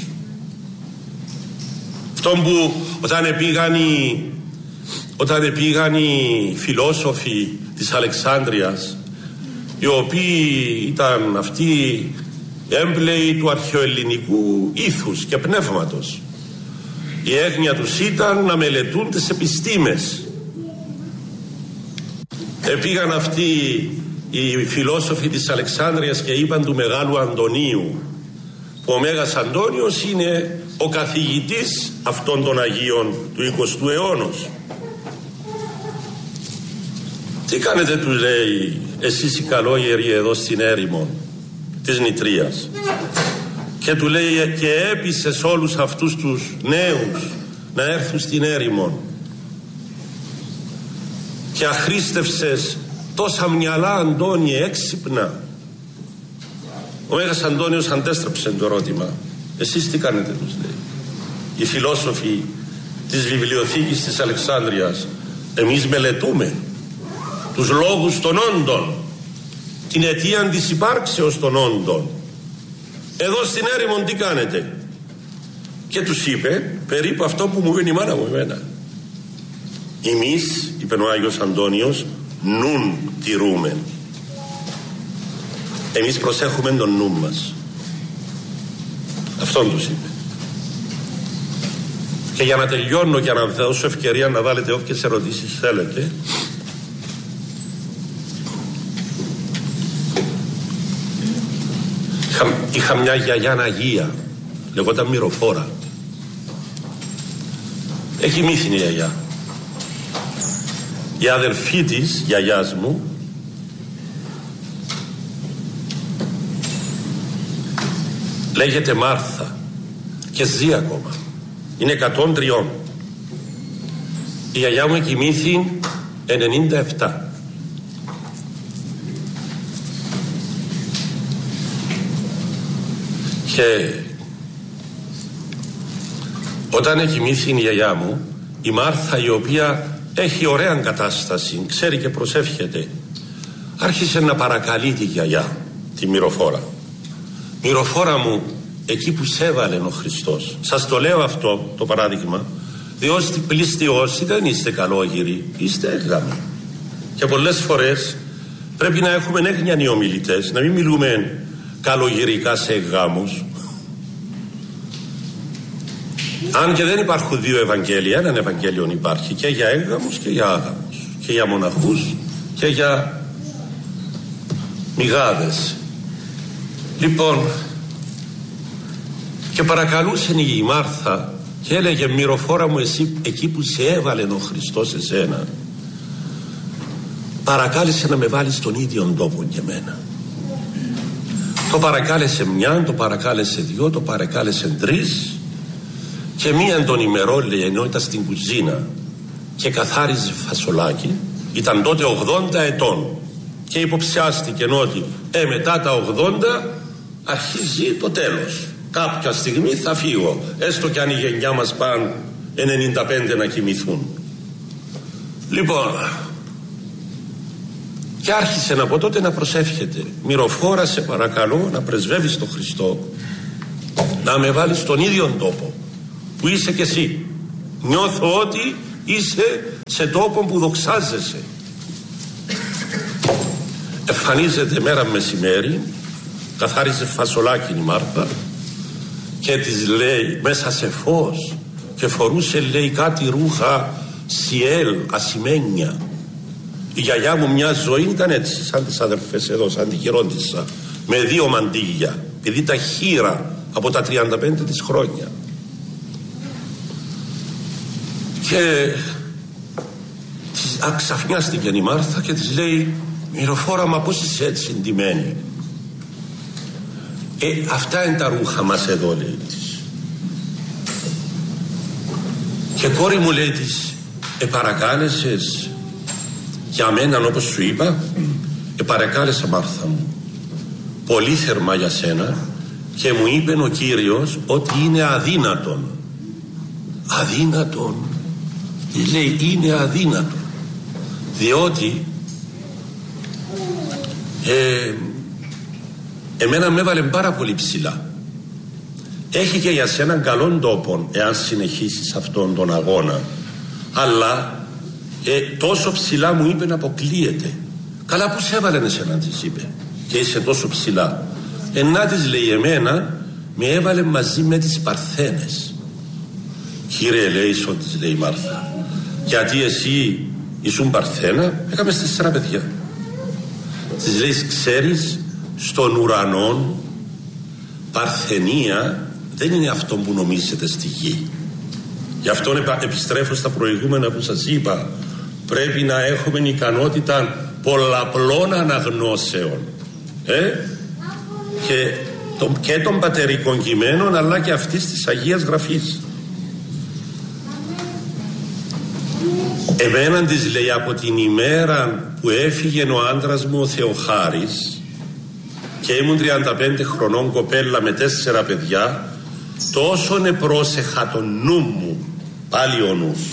Αυτόν που όταν πήγαν οι, όταν πήγαν οι φιλόσοφοι της Αλεξάνδρειας, οι οποίοι ήταν αυτοί έμπλεοι του αρχαιοελληνικού ήθους και πνεύματος, η έγνοια τους ήταν να μελετούν τις επιστήμες. Επήγαν αυτοί οι φιλόσοφοι της Αλεξάνδρειας και είπαν του Μεγάλου Αντωνίου, που ο Μέγας Αντώνιος είναι ο καθηγητής αυτών των Αγίων του εικοστού αιώνος. Τι κάνετε, του λέει, εσείς οι καλόγεροι εδώ στην έρημο της Νητρίας? Και του λέει, και έπεισες όλους αυτούς τους νέους να έρθουν στην έρημο και αχρίστευσες τόσα μυαλά, Αντώνιε, έξυπνα. Ο Μέγας Αντώνιος αντέστρεψε το ερώτημα. Εσείς τι κάνετε, τους λέει, οι φιλόσοφοι της βιβλιοθήκης της Αλεξάνδρειας? Εμείς μελετούμε τους λόγους των όντων, την αιτία της υπάρξεως των όντων. Εδώ στην έρημον τι κάνετε? Και τους είπε περίπου αυτό που μου είπε η μάνα μου εμένα. Εμείς, είπε ο Άγιος Αντώνιος, νουν τηρούμε. Εμείς προσέχουμε τον νου μας. Αυτόν τους είπε. Και για να τελειώνω και να δώσω ευκαιρία να βάλετε όποιες ερωτήσεις θέλετε, είχα, είχα μια γιαγιά Αγία, λεγόταν Μυροφόρα. Έχει μύθινη η γιαγιά. Η αδελφή της γιαγιάς μου λέγεται Μάρθα και ζει ακόμα. Είναι εκατόν τριών. Η γιαγιά μου κοιμήθη ενενήντα επτά. Και όταν κοιμήθη η γιαγιά μου, η Μάρθα, η οποία έχει ωραία κατάσταση, ξέρει και προσεύχεται, άρχισε να παρακαλεί τη γιαγιά, τη Μυροφόρα. Μυροφόρα μου, εκεί που σε έβαλε ο Χριστός. Σας το λέω αυτό το παράδειγμα, διότι πλήστοι όσοι δεν είστε καλόγεροι, είστε έγγαμοι. Και πολλές φορές πρέπει να έχουμε έγνιανοι ομιλητές, να μην μιλούμε καλογερικά σε γάμους. Αν και δεν υπάρχουν δύο Ευαγγέλια, έναν Ευαγγέλιο υπάρχει και για έγγαμους και για άγαμους, και για μοναχούς και για μηγάδες. Λοιπόν, και παρακαλούσε η Μάρθα και έλεγε, Μυροφόρα μου, εσύ εκεί που σε έβαλε ο Χριστός εσένα, παρακάλεσε να με βάλεις στον ίδιο τόπο και εμένα. Το παρακάλεσε μια, το παρακάλεσε δυο, το παρακάλεσε τρεις, και μίαν των ημερών, λέει, ενώ ήταν στην κουζίνα και καθάριζε φασολάκι, ήταν τότε ογδόντα ετών και υποψιάστηκε ότι ε, μετά τα ογδόντα αρχίζει το τέλος. Κάποια στιγμή θα φύγω, έστω και αν η γενιά μας πάνε ενενήντα πέντε να κοιμηθούν. Λοιπόν, και άρχισε από τότε να προσεύχεται. Μυροφόρα, σε παρακαλώ να πρεσβεύεις τον Χριστό να με βάλεις στον ίδιο τόπο που είσαι κι εσύ. Νιώθω ότι είσαι σε τόπο που δοξάζεσαι. Εμφανίζεται μέρα μεσημέρι, καθάριζε φασολάκι η Μάρθα και της λέει μέσα σε φως, και φορούσε λέει κάτι ρούχα σιέλ, ασημένια. Η γιαγιά μου μια ζωή ήταν έτσι, σαν τις αδερφές εδώ, σαν τη γερόντισσα, με δύο μαντίλια, επειδή τα χείρα από τα τριάντα πέντε της χρόνια. Και αξαφνιάστηκε η Μάρθα και της λέει, Μυροφόρα, μα πώς είσαι έτσι ντυμένη? Ε, αυτά είναι τα ρούχα μας εδώ, λέει της. Και κόρη μου, λέει της, επαρακάλεσες για μένα όπως σου είπα? Επαρακάλεσα, Μάρθα μου, πολύ θερμά για σένα, και μου είπε ο Κύριος ότι είναι αδύνατον. Αδύνατον? Λέει, είναι αδύνατον, διότι ε, εμένα με έβαλε πάρα πολύ ψηλά. Έχει και για σένα καλόν τόπο εάν συνεχίσεις αυτόν τον αγώνα, αλλά ε, τόσο ψηλά μου είπε να αποκλείεται. Καλά, που σε έβαλε εσένα, της είπε, και είσαι τόσο ψηλά? Ενά της λέει, εμένα με έβαλε μαζί με τις Παρθένες. Κύριε Ελέησον, της λέει η Μάρθα, γιατί εσύ ήσουν Παρθένα? Έκαμε τέσσερα παιδιά. Της λέει, ξέρεις, στον ουρανό παρθενία δεν είναι αυτό που νομίζετε στη γη. Γι' αυτό επιστρέφω στα προηγούμενα που σας είπα, πρέπει να έχουμε ικανότητα πολλαπλών αναγνώσεων, ε? και, το, και των πατερικών κειμένων, αλλά και αυτής της Αγίας Γραφής. Εμένα της λέει, από την ημέρα που έφυγε ο άντρας μου ο Θεοχάρης και ήμουν τριάντα πέντε χρονών κοπέλα με τέσσερα παιδιά, τόσο επρόσεχα τον νου μου, πάλι ο νους,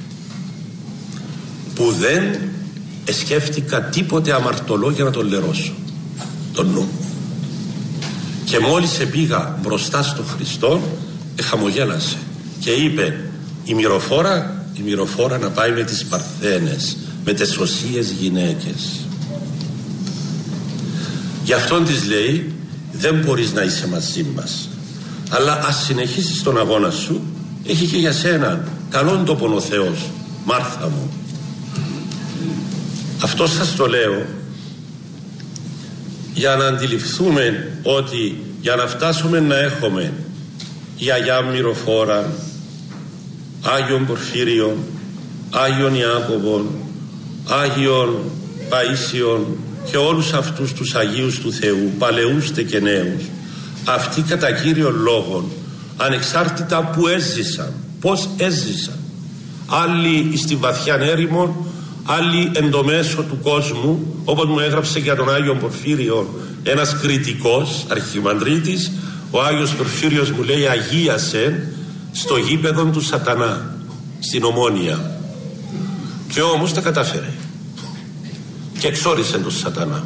που δεν σκέφτηκα τίποτε αμαρτωλό για να τον λερώσω τον νου. Και μόλις επήγα μπροστά στο Χριστό, χαμογέλασε και είπε, η Μυροφόρα η Μυροφόρα να πάει με τις Παρθένες, με τις οσίες γυναίκες. Γι' αυτόν της λέει, δεν μπορείς να είσαι μαζί μας, αλλά ας συνεχίσεις τον αγώνα σου, έχει και για σένα καλόν τόπον ο Θεός, Μάρθα μου. Αυτό σας το λέω για να αντιληφθούμε ότι για να φτάσουμε να έχουμε η Αγιά Μυροφόρα, Άγιον Πορφύριον, Άγιον Ιάκωβον, Άγιον Παΐσιον και όλους αυτούς τους Αγίους του Θεού, παλαιούστε και νέους, αυτοί κατά κύριον λόγον, ανεξάρτητα που έζησαν, πώς έζησαν, άλλοι στη βαθιά έρημο, άλλοι εν το μέσο του κόσμου, όπως μου έγραψε για τον Άγιον Πορφύριο ένας κριτικός αρχιμανδρίτης, ο Άγιος Πορφύριος μου λέει, αγίασε στο γήπεδο του Σατανά στην Ομόνια, και όμως τα κατάφερε και εξόρισε τον Σατανά.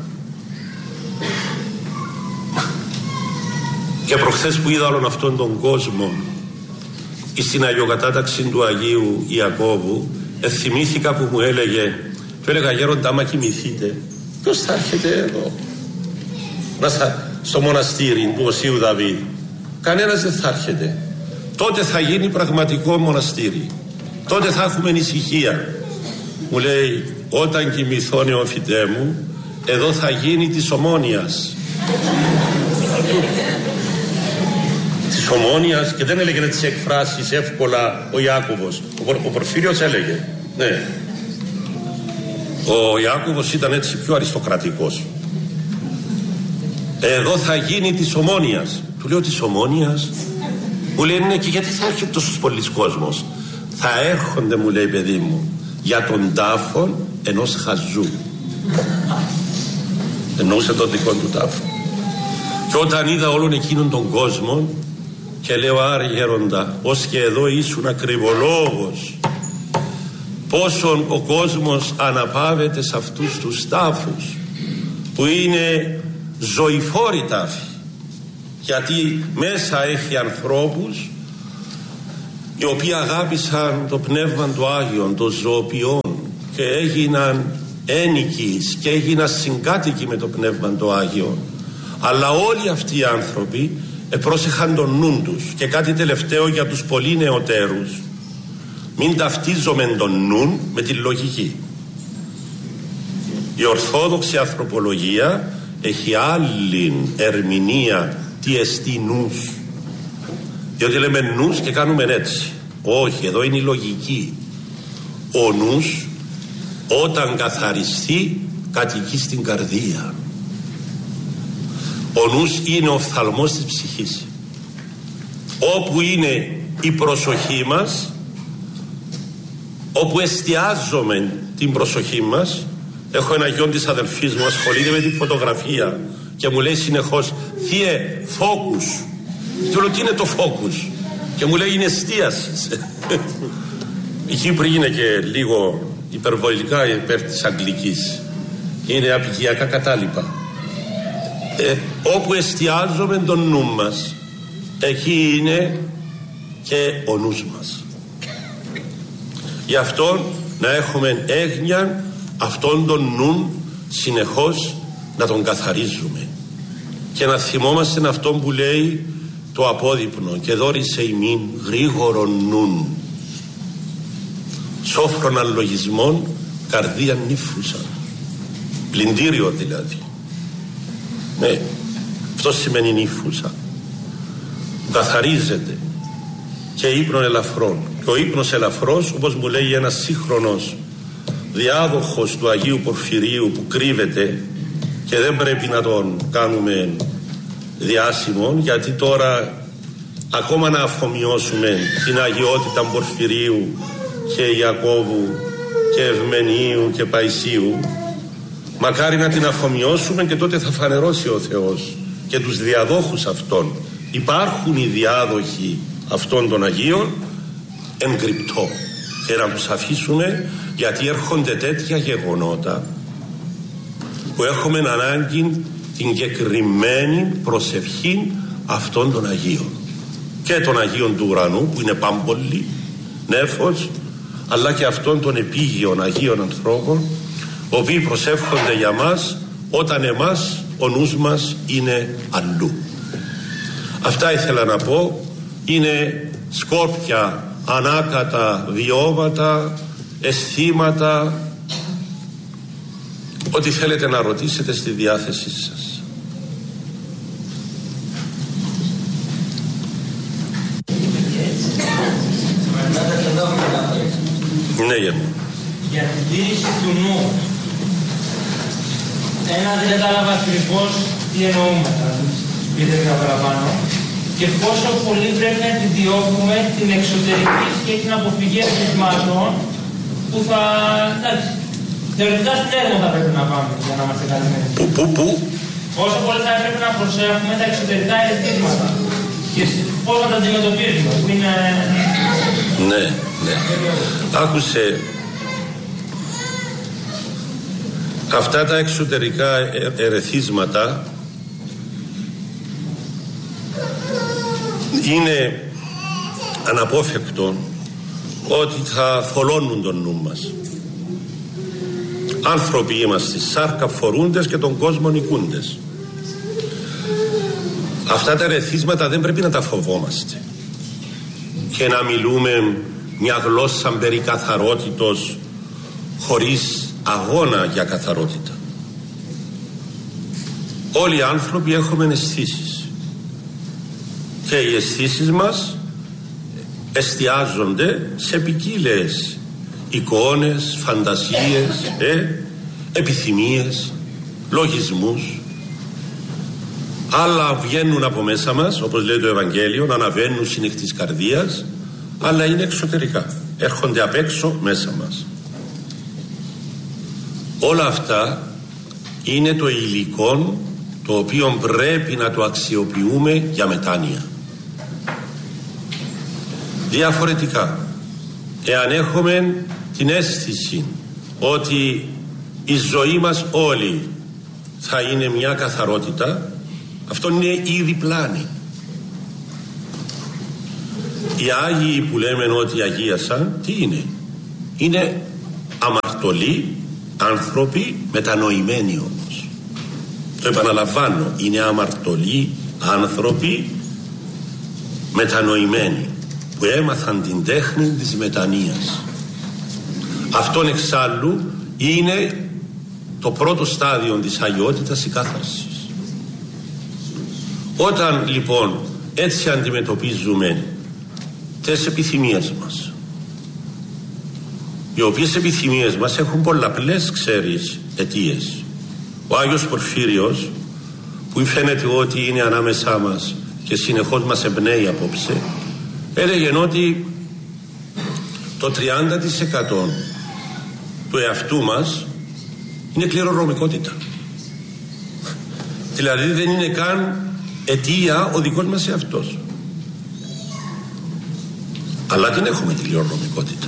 Και προχθές που είδα όλον αυτόν τον κόσμο στην αγιοκατάταξη του Αγίου Ιακώβου, εθυμήθηκα που μου έλεγε, του έλεγα, γέροντα, άμα κοιμηθείτε, ποιος θα έρχεται εδώ να σα, στο μοναστήρι του Οσίου Δαβίδ? Κανένας δεν θα έρχεται. Τότε θα γίνει πραγματικό μοναστήρι, τότε θα έχουμε ησυχία. Μου λέει, όταν κοιμηθώ νεοφυτέ μου, εδώ θα γίνει της Ομόνιας. Της Ομόνιας, και δεν έλεγε τις εκφράσεις εύκολα ο Ιάκωβος, ο, ο Πορφύριος έλεγε, ναι. Ο Ιάκωβος ήταν έτσι πιο αριστοκρατικός. Εδώ θα γίνει της Ομόνιας. Του λέω, της Ομόνιας? Μου λέει, ναι, και γιατί θα έρχεται τόσος πολλής κόσμος? Θα έρχονται, μου λέει, παιδί μου, για τον τάφο ενός χαζού. Εννοούσε τον δικό του τάφο. Και όταν είδα όλον εκείνον τον κόσμο, και λέω, άρε γέροντα, ως και εδώ ήσουν ακριβολόγος, πόσον ο κόσμος αναπαύεται σε αυτούς τους τάφους που είναι ζωηφόροι τάφοι. γιατί μέσα έχει ανθρώπους οι οποίοι αγάπησαν το Πνεύμα του Άγιον, το ζωοποιόν, και έγιναν ένικοι και έγιναν συγκάτοικοι με το Πνεύμα του Άγιον. Αλλά όλοι αυτοί οι άνθρωποι επρόσεχαν τον νου τους. Και κάτι τελευταίο για τους πολύ νεοτέρους: μην ταυτίζομαι τον νου με τη λογική. Η Ορθόδοξη ανθρωπολογία έχει άλλη ερμηνεία τι εστί νους, διότι λέμε νους και κάνουμε έτσι. Όχι, εδώ είναι η λογική. Ο νους όταν καθαριστεί κατοικεί στην καρδία. Ο νους είναι ο οφθαλμός της ψυχής. Όπου είναι η προσοχή μας, όπου εστιάζουμε την προσοχή μας. Έχω ένα γιο της αδελφής μου, ασχολείται με τη φωτογραφία και μου λέει συνεχώς: Θείε, φόκους. Και λέω: τι είναι το φόκους? Και μου λέει: είναι εστίαση. Η Κύπρη είναι και λίγο υπερβολικά υπέρ της αγγλικής. Είναι απικιακά κατάλοιπα. Ε, όπου εστιάζουμε τον νου μας, εκεί είναι και ο νους μας. Γι' αυτό να έχουμε έγνοια αυτόν τον νου συνεχώς να τον καθαρίζουμε και να θυμόμαστε αυτόν που λέει το απόδειπνο: και δώρισε ημίν γρήγορον νουν, σόφρον αλογισμών, καρδίαν νύφουσα. Πλυντήριο δηλαδή. Ναι, αυτό σημαίνει νύφουσα. Καθαρίζεται. Και ύπνον ελαφρών. Και ο ύπνος ελαφρός, όπως μου λέει ένας σύγχρονος διάδοχος του Αγίου Πορφυρίου που κρύβεται και δεν πρέπει να τον κάνουμε διάσημο, γιατί τώρα ακόμα να αφομοιώσουμε την αγιότητα Πορφυρίου και Ιακώβου και Ευμενίου και Παϊσίου, μακάρι να την αφομοιώσουμε και τότε θα φανερώσει ο Θεός και τους διαδόχους αυτών. Υπάρχουν οι διάδοχοι αυτών των Αγίων εν κρυπτό, και να τους αφήσουμε, γιατί έρχονται τέτοια γεγονότα που έχουμε ανάγκη την εγκεκριμένη προσευχή αυτών των Αγίων, και των Αγίων του ουρανού που είναι πάμπολοι, νέφος, αλλά και αυτών των επίγειων Αγίων ανθρώπων, οι οποίοι προσεύχονται για μας όταν εμάς ο νους μας είναι αλλού. Αυτά ήθελα να πω. Είναι σκόρπια, ανάκατα, βιώματα, αισθήματα. Ό,τι θέλετε να ρωτήσετε, στη διάθεσή σας. Ναι, για μου. Για την τήρηση του νου. Ένα, δεν κατάλαβα ακριβώς τι εννοούμε, θα πείτε λίγα παραπάνω. Και πόσο πολύ πρέπει να την διώκουμε την εξωτερική και την αποφυγή ατυχημάτων που θα. Εντάξει, θεωρητικά στην έργο θα πρέπει να πάμε για να είμαστε καλυμμένοι. Πού, πού, πού. Πόσο πολύ θα πρέπει να προσέχουμε τα εξωτερικά ερεθίσματα και πώς να τα αντιμετωπίζουμε, που είναι. Ναι, ναι. Άκουσε. Αυτά τα εξωτερικά ερεθίσματα είναι αναπόφευκτο ότι θα θολώνουν τον νου μας. Άνθρωποι είμαστε, σάρκα φορούντες και τον κόσμο νικούντες. Αυτά τα ερεθίσματα δεν πρέπει να τα φοβόμαστε και να μιλούμε μια γλώσσα περί καθαρότητος χωρίς αγώνα για καθαρότητα. Όλοι οι άνθρωποι έχουμε αισθήσεις και οι αισθήσεις μας εστιάζονται σε ποικίλες εικόνες, φαντασίες, ε, επιθυμίες, λογισμούς. Άλλα βγαίνουν από μέσα μας, όπως λέει το Ευαγγέλιο, να αναβαίνουν συνεχ της καρδίας, αλλά είναι εξωτερικά, έρχονται απ' έξω μέσα μας. Όλα αυτά είναι το υλικό το οποίο πρέπει να το αξιοποιούμε για μετάνοια. Διαφορετικά, εάν έχουμε την αίσθηση ότι η ζωή μας όλη θα είναι μια καθαρότητα, Αυτό είναι ήδη πλάνη. Οι Άγιοι που λέμε ότι αγίασαν, τι είναι? Είναι αμαρτωλοί άνθρωποι, μετανοημένοι όμως. Το επαναλαμβάνω, είναι αμαρτωλοί άνθρωποι μετανοημένοι, που έμαθαν την τέχνη της μετανοίας. Αυτόν εξάλλου είναι το πρώτο στάδιο της αγιότητας, η κάθαρση. Όταν λοιπόν έτσι αντιμετωπίζουμε τις επιθυμίες μας, οι οποίες επιθυμίες μας έχουν πολλαπλές, ξέρεις, αιτίες. Ο Άγιος Πορφύριος, που φαίνεται ότι είναι ανάμεσά μας και συνεχώς μας εμπνέει απόψε, έλεγε ότι το τριάντα τοις εκατό του εαυτού μας είναι κληρονομικότητα. Δηλαδή δεν είναι καν αιτία ο δικός μας εαυτός. Αλλά την έχουμε την κληρονομικότητα.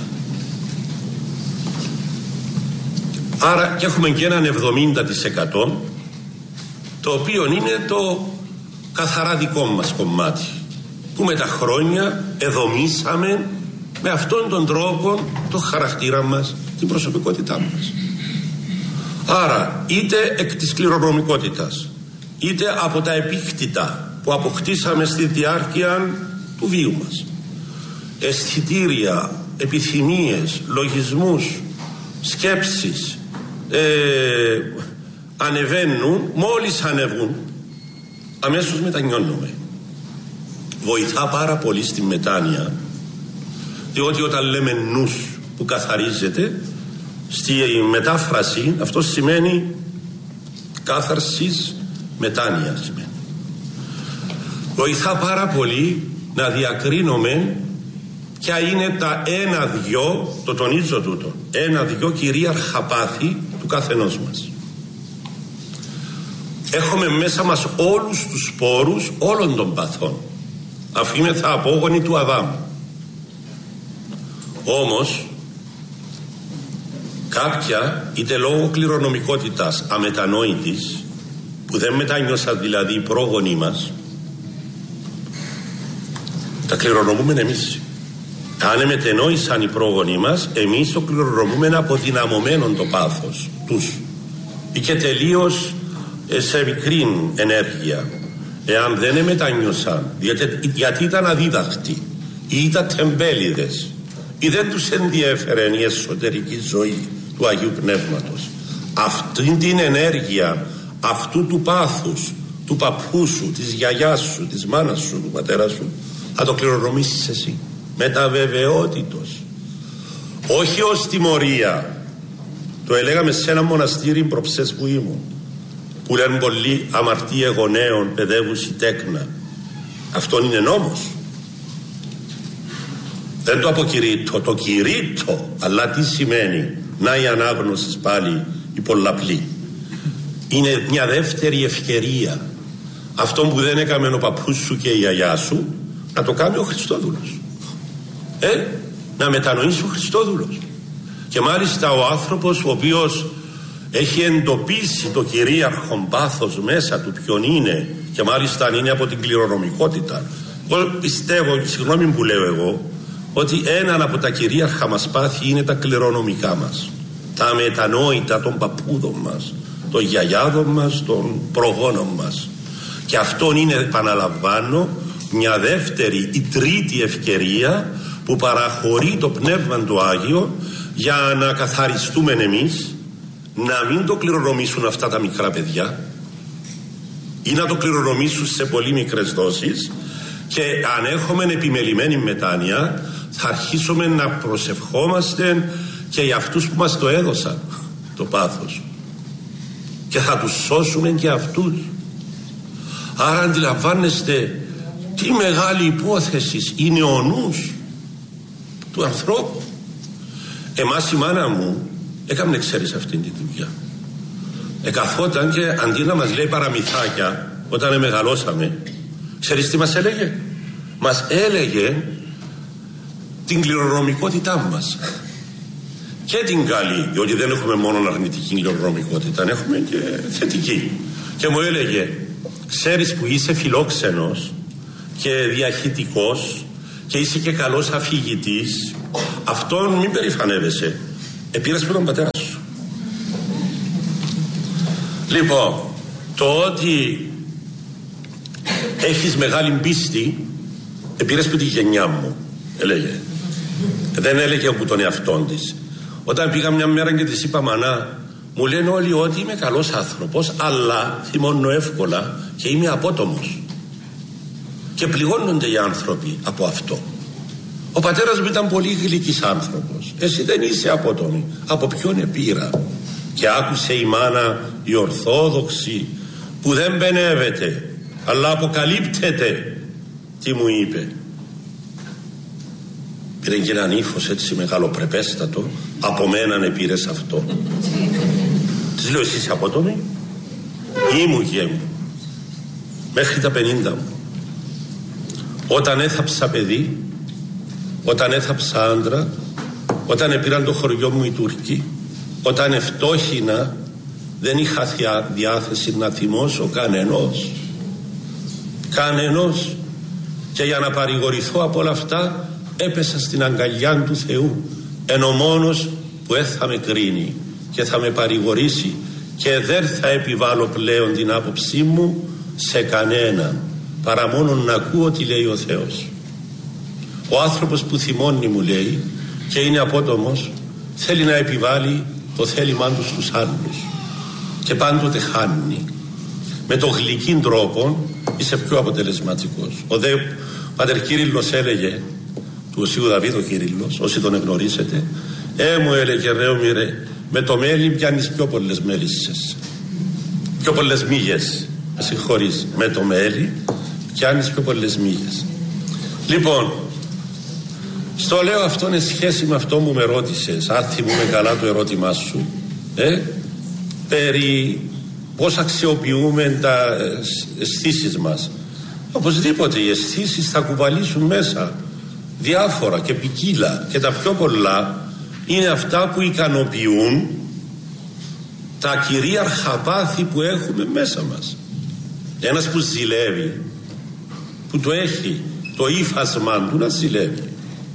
Άρα και έχουμε και έναν εβδομήντα τοις εκατό, το οποίο είναι το καθαρά δικό μας κομμάτι, που με τα χρόνια εδομήσαμε με αυτόν τον τρόπο το χαρακτήρα μας, την προσωπικότητά μας. Άρα είτε εκ της κληρονομικότητας, είτε από τα επίκτητα που αποκτήσαμε στη διάρκεια του βίου μας, αισθητήρια, επιθυμίες, λογισμούς, σκέψεις, ε, ανεβαίνουν, μόλις ανεβούν αμέσως μετανιώνουμε. Βοηθά πάρα πολύ στη μετάνοια, διότι όταν λέμε νους που καθαρίζεται, στη μετάφραση αυτό σημαίνει κάθαρσης, μετάνοια σημαίνει. Βοηθά πάρα πολύ να διακρίνουμε ποια είναι τα ένα-δυο, το τονίζω τούτο, ένα-δυο κυρίαρχα πάθη του καθενός μας. Έχουμε μέσα μας όλους τους σπόρους όλων των παθών, αφού είμαστε απόγονοι του Αδάμ. Όμως κάποια, είτε λόγω κληρονομικότητας αμετανόητης, που δεν μετάνιωσαν δηλαδή οι πρόγονοι μας, τα κληρονομούμε εμείς. Αν μετενόησαν οι πρόγονοι μας, εμείς το κληρονομούμε αποδυναμωμένο το πάθος τους, ή και τελείως σε μικρή ενέργεια. Εάν δεν μετανιώσαν, γιατί, γιατί ήταν αδίδακτοι ή ήταν τεμπέληδες ή δεν τους ενδιέφερε η εσωτερική ζωή του Αγίου Πνεύματος, αυτή την ενέργεια αυτού του πάθους, του παππού σου, της γιαγιάς σου, της μάνας σου, του πατέρα σου, θα το κληρονομήσεις εσύ με τα βεβαιότητος, όχι ως τιμωρία. Το έλεγαμε σε ένα μοναστήρι προψές που ήμουν, που λένε πολλοί αμαρτία γονέων παιδεύουσι τέκνα. Αυτό είναι νόμος. Δεν το αποκηρύττω, το κηρύττω. Αλλά τι σημαίνει? Να η ανάγνωση πάλι η πολλαπλή. Είναι μια δεύτερη ευκαιρία. Αυτό που δεν έκαμε ο παππούς σου και η γιαγιά σου, να το κάνει ο Χριστόδουλος. Ε, να μετανοήσει ο Χριστόδουλος. Και μάλιστα ο άνθρωπος ο οποίος έχει εντοπίσει το κυρίαρχο πάθος μέσα του ποιον είναι, και μάλιστα αν είναι από την κληρονομικότητα. Εγώ πιστεύω, συγγνώμη που λέω εγώ, ότι έναν από τα κυρίαρχα μας πάθη είναι τα κληρονομικά μας, τα αμετανόητα των παππούδων μας, των γιαγιάδων μας, των προγόνων μας. Και αυτό είναι, επαναλαμβάνω, μια δεύτερη ή τρίτη ευκαιρία που παραχωρεί το Πνεύμα του Άγιο για να καθαριστούμε εμείς, να μην το κληρονομήσουν αυτά τα μικρά παιδιά ή να το κληρονομήσουν σε πολύ μικρές δόσεις, και αν έχουμε επιμελημένη μετάνοια θα αρχίσουμε να προσευχόμαστε και για αυτούς που μας το έδωσαν το πάθος, και θα τους σώσουμε και αυτούς. Άρα αντιλαμβάνεστε τι μεγάλη υπόθεση είναι ο νους του ανθρώπου. Εμάς η μάνα μου έκαμε, ξέρεις, αυτήν τη δουλειά. Εκαθόταν και αντί να μας λέει παραμυθάκια όταν μεγαλώσαμε, ξέρεις τι μας έλεγε? Μας έλεγε την κληρονομικότητά μας, και την καλή, διότι δεν έχουμε μόνο αρνητική κληρονομικότητα, έχουμε και θετική. Και μου έλεγε, ξέρεις που είσαι φιλόξενος και διαχυτικός και είσαι και καλός αφηγητής, αυτόν μην περηφανεύεσαι. Επήρες με τον πατέρα σου. Λοιπόν, το ότι έχεις μεγάλη πίστη, επήρες με τη γενιά μου, έλεγε. Δεν έλεγε από τον εαυτόν της. Όταν πήγα μια μέρα και της είπα, μανά, μου λένε όλοι ότι είμαι καλός άνθρωπος, αλλά θυμώνω εύκολα και είμαι απότομος. Και πληγώνονται οι άνθρωποι από αυτό. Ο πατέρας μου ήταν πολύ γλυκής άνθρωπος. Εσύ δεν είσαι απότομη. Από ποιον επήρα? Και άκουσε η μάνα η Ορθόδοξη, που δεν μπενεύεται αλλά αποκαλύπτεται, τι μου είπε. Πήρε και έναν ύφος έτσι μεγαλοπρεπέστατο. Από μένα πήρες αυτό? Της λέω, εσύ είσαι απότομη? Ήμου και μου μέχρι τα πενήντα μου. Όταν έθαψα παιδί, όταν έθαψα άντρα, όταν επήραν το χωριό μου οι Τούρκοι, όταν ευτόχινα, δεν είχα διάθεση να θυμώσω κανενός. Κανενός. Και για να παρηγορηθώ από όλα αυτά, έπεσα στην αγκαλιά του Θεού, εν ο μόνος που δεν θα με κρίνει και θα με παρηγορήσει, και δεν θα επιβάλλω πλέον την άποψή μου σε κανέναν, παρά μόνο να ακούω τι λέει ο Θεός. Ο άνθρωπος που θυμώνει, μου λέει, και είναι απότομος, θέλει να επιβάλλει το θέλημά του στους άλλους και πάντοτε χάνει. Με το γλυκύν τρόπο είσαι πιο αποτελεσματικός. Ο δε Πατερ Κύριλλος έλεγε, του Οσίου Δαβίδ ο Κύριλλος, όσοι τον εγνωρίσετε, ε μου έλεγε, ρε ρε, με το μέλι πιάνεις πιο πολλές μέλισσες, πιο πολλές μύγες, με συγχωρείς, με το μέλι πιάνεις πιο πολλές μύγες. Λοιπόν, στο λέω αυτό είναι σχέση με αυτό που με ρώτησες, αν θυμούμαι καλά το ερώτημά σου, ε, περί πώς αξιοποιούμε τα αισθήσεις μας. Οπωσδήποτε οι αισθήσεις θα κουβαλήσουν μέσα διάφορα και ποικίλα, και τα πιο πολλά είναι αυτά που ικανοποιούν τα κυρίαρχα πάθη που έχουμε μέσα μας. Ένας που ζηλεύει, που το έχει το ύφασμα του να ζηλεύει,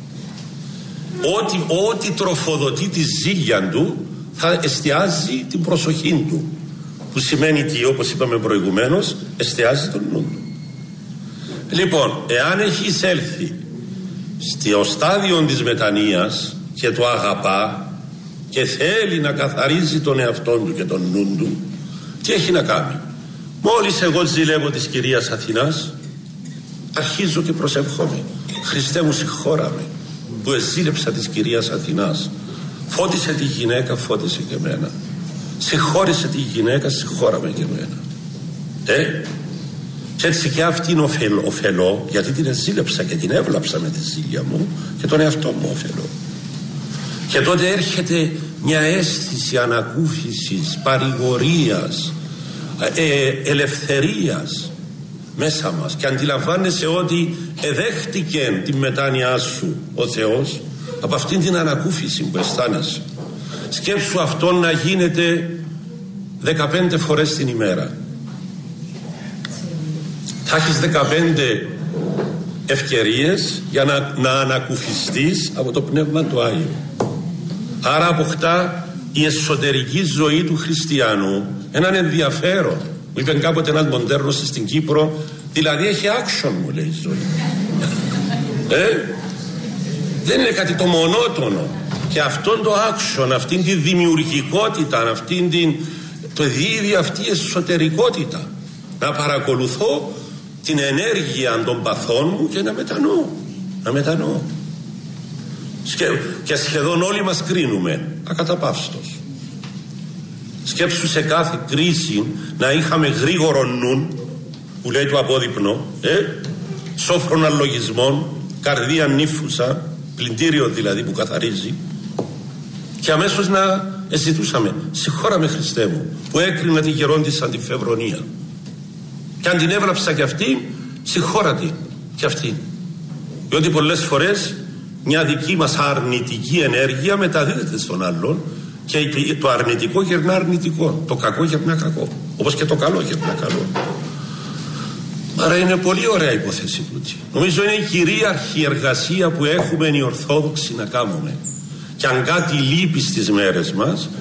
ό,τι, ό,τι τροφοδοτεί τη ζήλια του θα εστιάζει την προσοχή του, που σημαίνει τι, όπως είπαμε προηγουμένως, εστιάζει τον νου του. Λοιπόν, εάν έχει έλθει στο στάδιο της μετανοίας και το αγαπά και θέλει να καθαρίζει τον εαυτό του και τον νου του, τι έχει να κάνει? Μόλις εγώ ζηλεύω της κυρίας Αθηνάς, αρχίζω και προσευχόμαι, Χριστέ μου συγχώραμε που εζήλεψα της κυρίας Αθηνάς. Φώτισε τη γυναίκα, φώτισε και εμένα. Συγχώρησε τη γυναίκα, συγχώραμε και εμένα. Ε, και έτσι και αυτή είναι ωφελό, ωφελό, γιατί την εζήλεψα και την έβλαψα με τη ζήλια μου, και τον εαυτό μου ωφελό. Και τότε έρχεται μια αίσθηση ανακούφισης, παρηγορίας, ε, ελευθερίας μέσα μας, και αντιλαμβάνεσαι ότι εδέχτηκε τη μετάνοιά σου ο Θεός από αυτήν την ανακούφιση που αισθάνεσαι. Σκέψου αυτό να γίνεται δεκαπέντε φορές την ημέρα. Θα έχεις δεκαπέντε ευκαιρίες για να, να ανακουφιστείς από το Πνεύμα του Άγιου. Άρα αποκτά η εσωτερική ζωή του χριστιανού έναν ενδιαφέρον. Μου είπε κάποτε ένας μοντέρνος στην Κύπρο, δηλαδή έχει action, μου λέει, η ζωή. ε? Δεν είναι κάτι το μονότονο. Και αυτόν το action, αυτήν τη δημιουργικότητα, αυτήν την, το δίδει αυτή η εσωτερικότητα, να παρακολουθώ την ενέργεια των παθών μου και να μετανοώ, να μετανοώ. Και σχεδόν όλοι μας κρίνουμε ακαταπαύστος. Σκέψου σε κάθε κρίση να είχαμε γρήγορο νου, που λέει το απόδειπνο, ε, σόφρον αλογισμών, καρδία νύφουσα, πλυντήριο δηλαδή που καθαρίζει, και αμέσως να ζητούσαμε, συγχώραμε Χριστέ μου που έκρινα τη γερόντισσα τη Φεβρονία, και αν την έβλαψα και αυτή, συγχώρατη και αυτή. Διότι πολλές φορές μια δική μας αρνητική ενέργεια μεταδίδεται στον άλλον, και το αρνητικό γερνά αρνητικό, το κακό γερνά κακό, όπως και το καλό γερνά καλό. Άρα είναι πολύ ωραία υπόθεση τούτη. Νομίζω είναι η κυρίαρχη εργασία που έχουμε οι Ορθόδοξοι να κάνουμε. Και αν κάτι λείπει στις μέρες μας,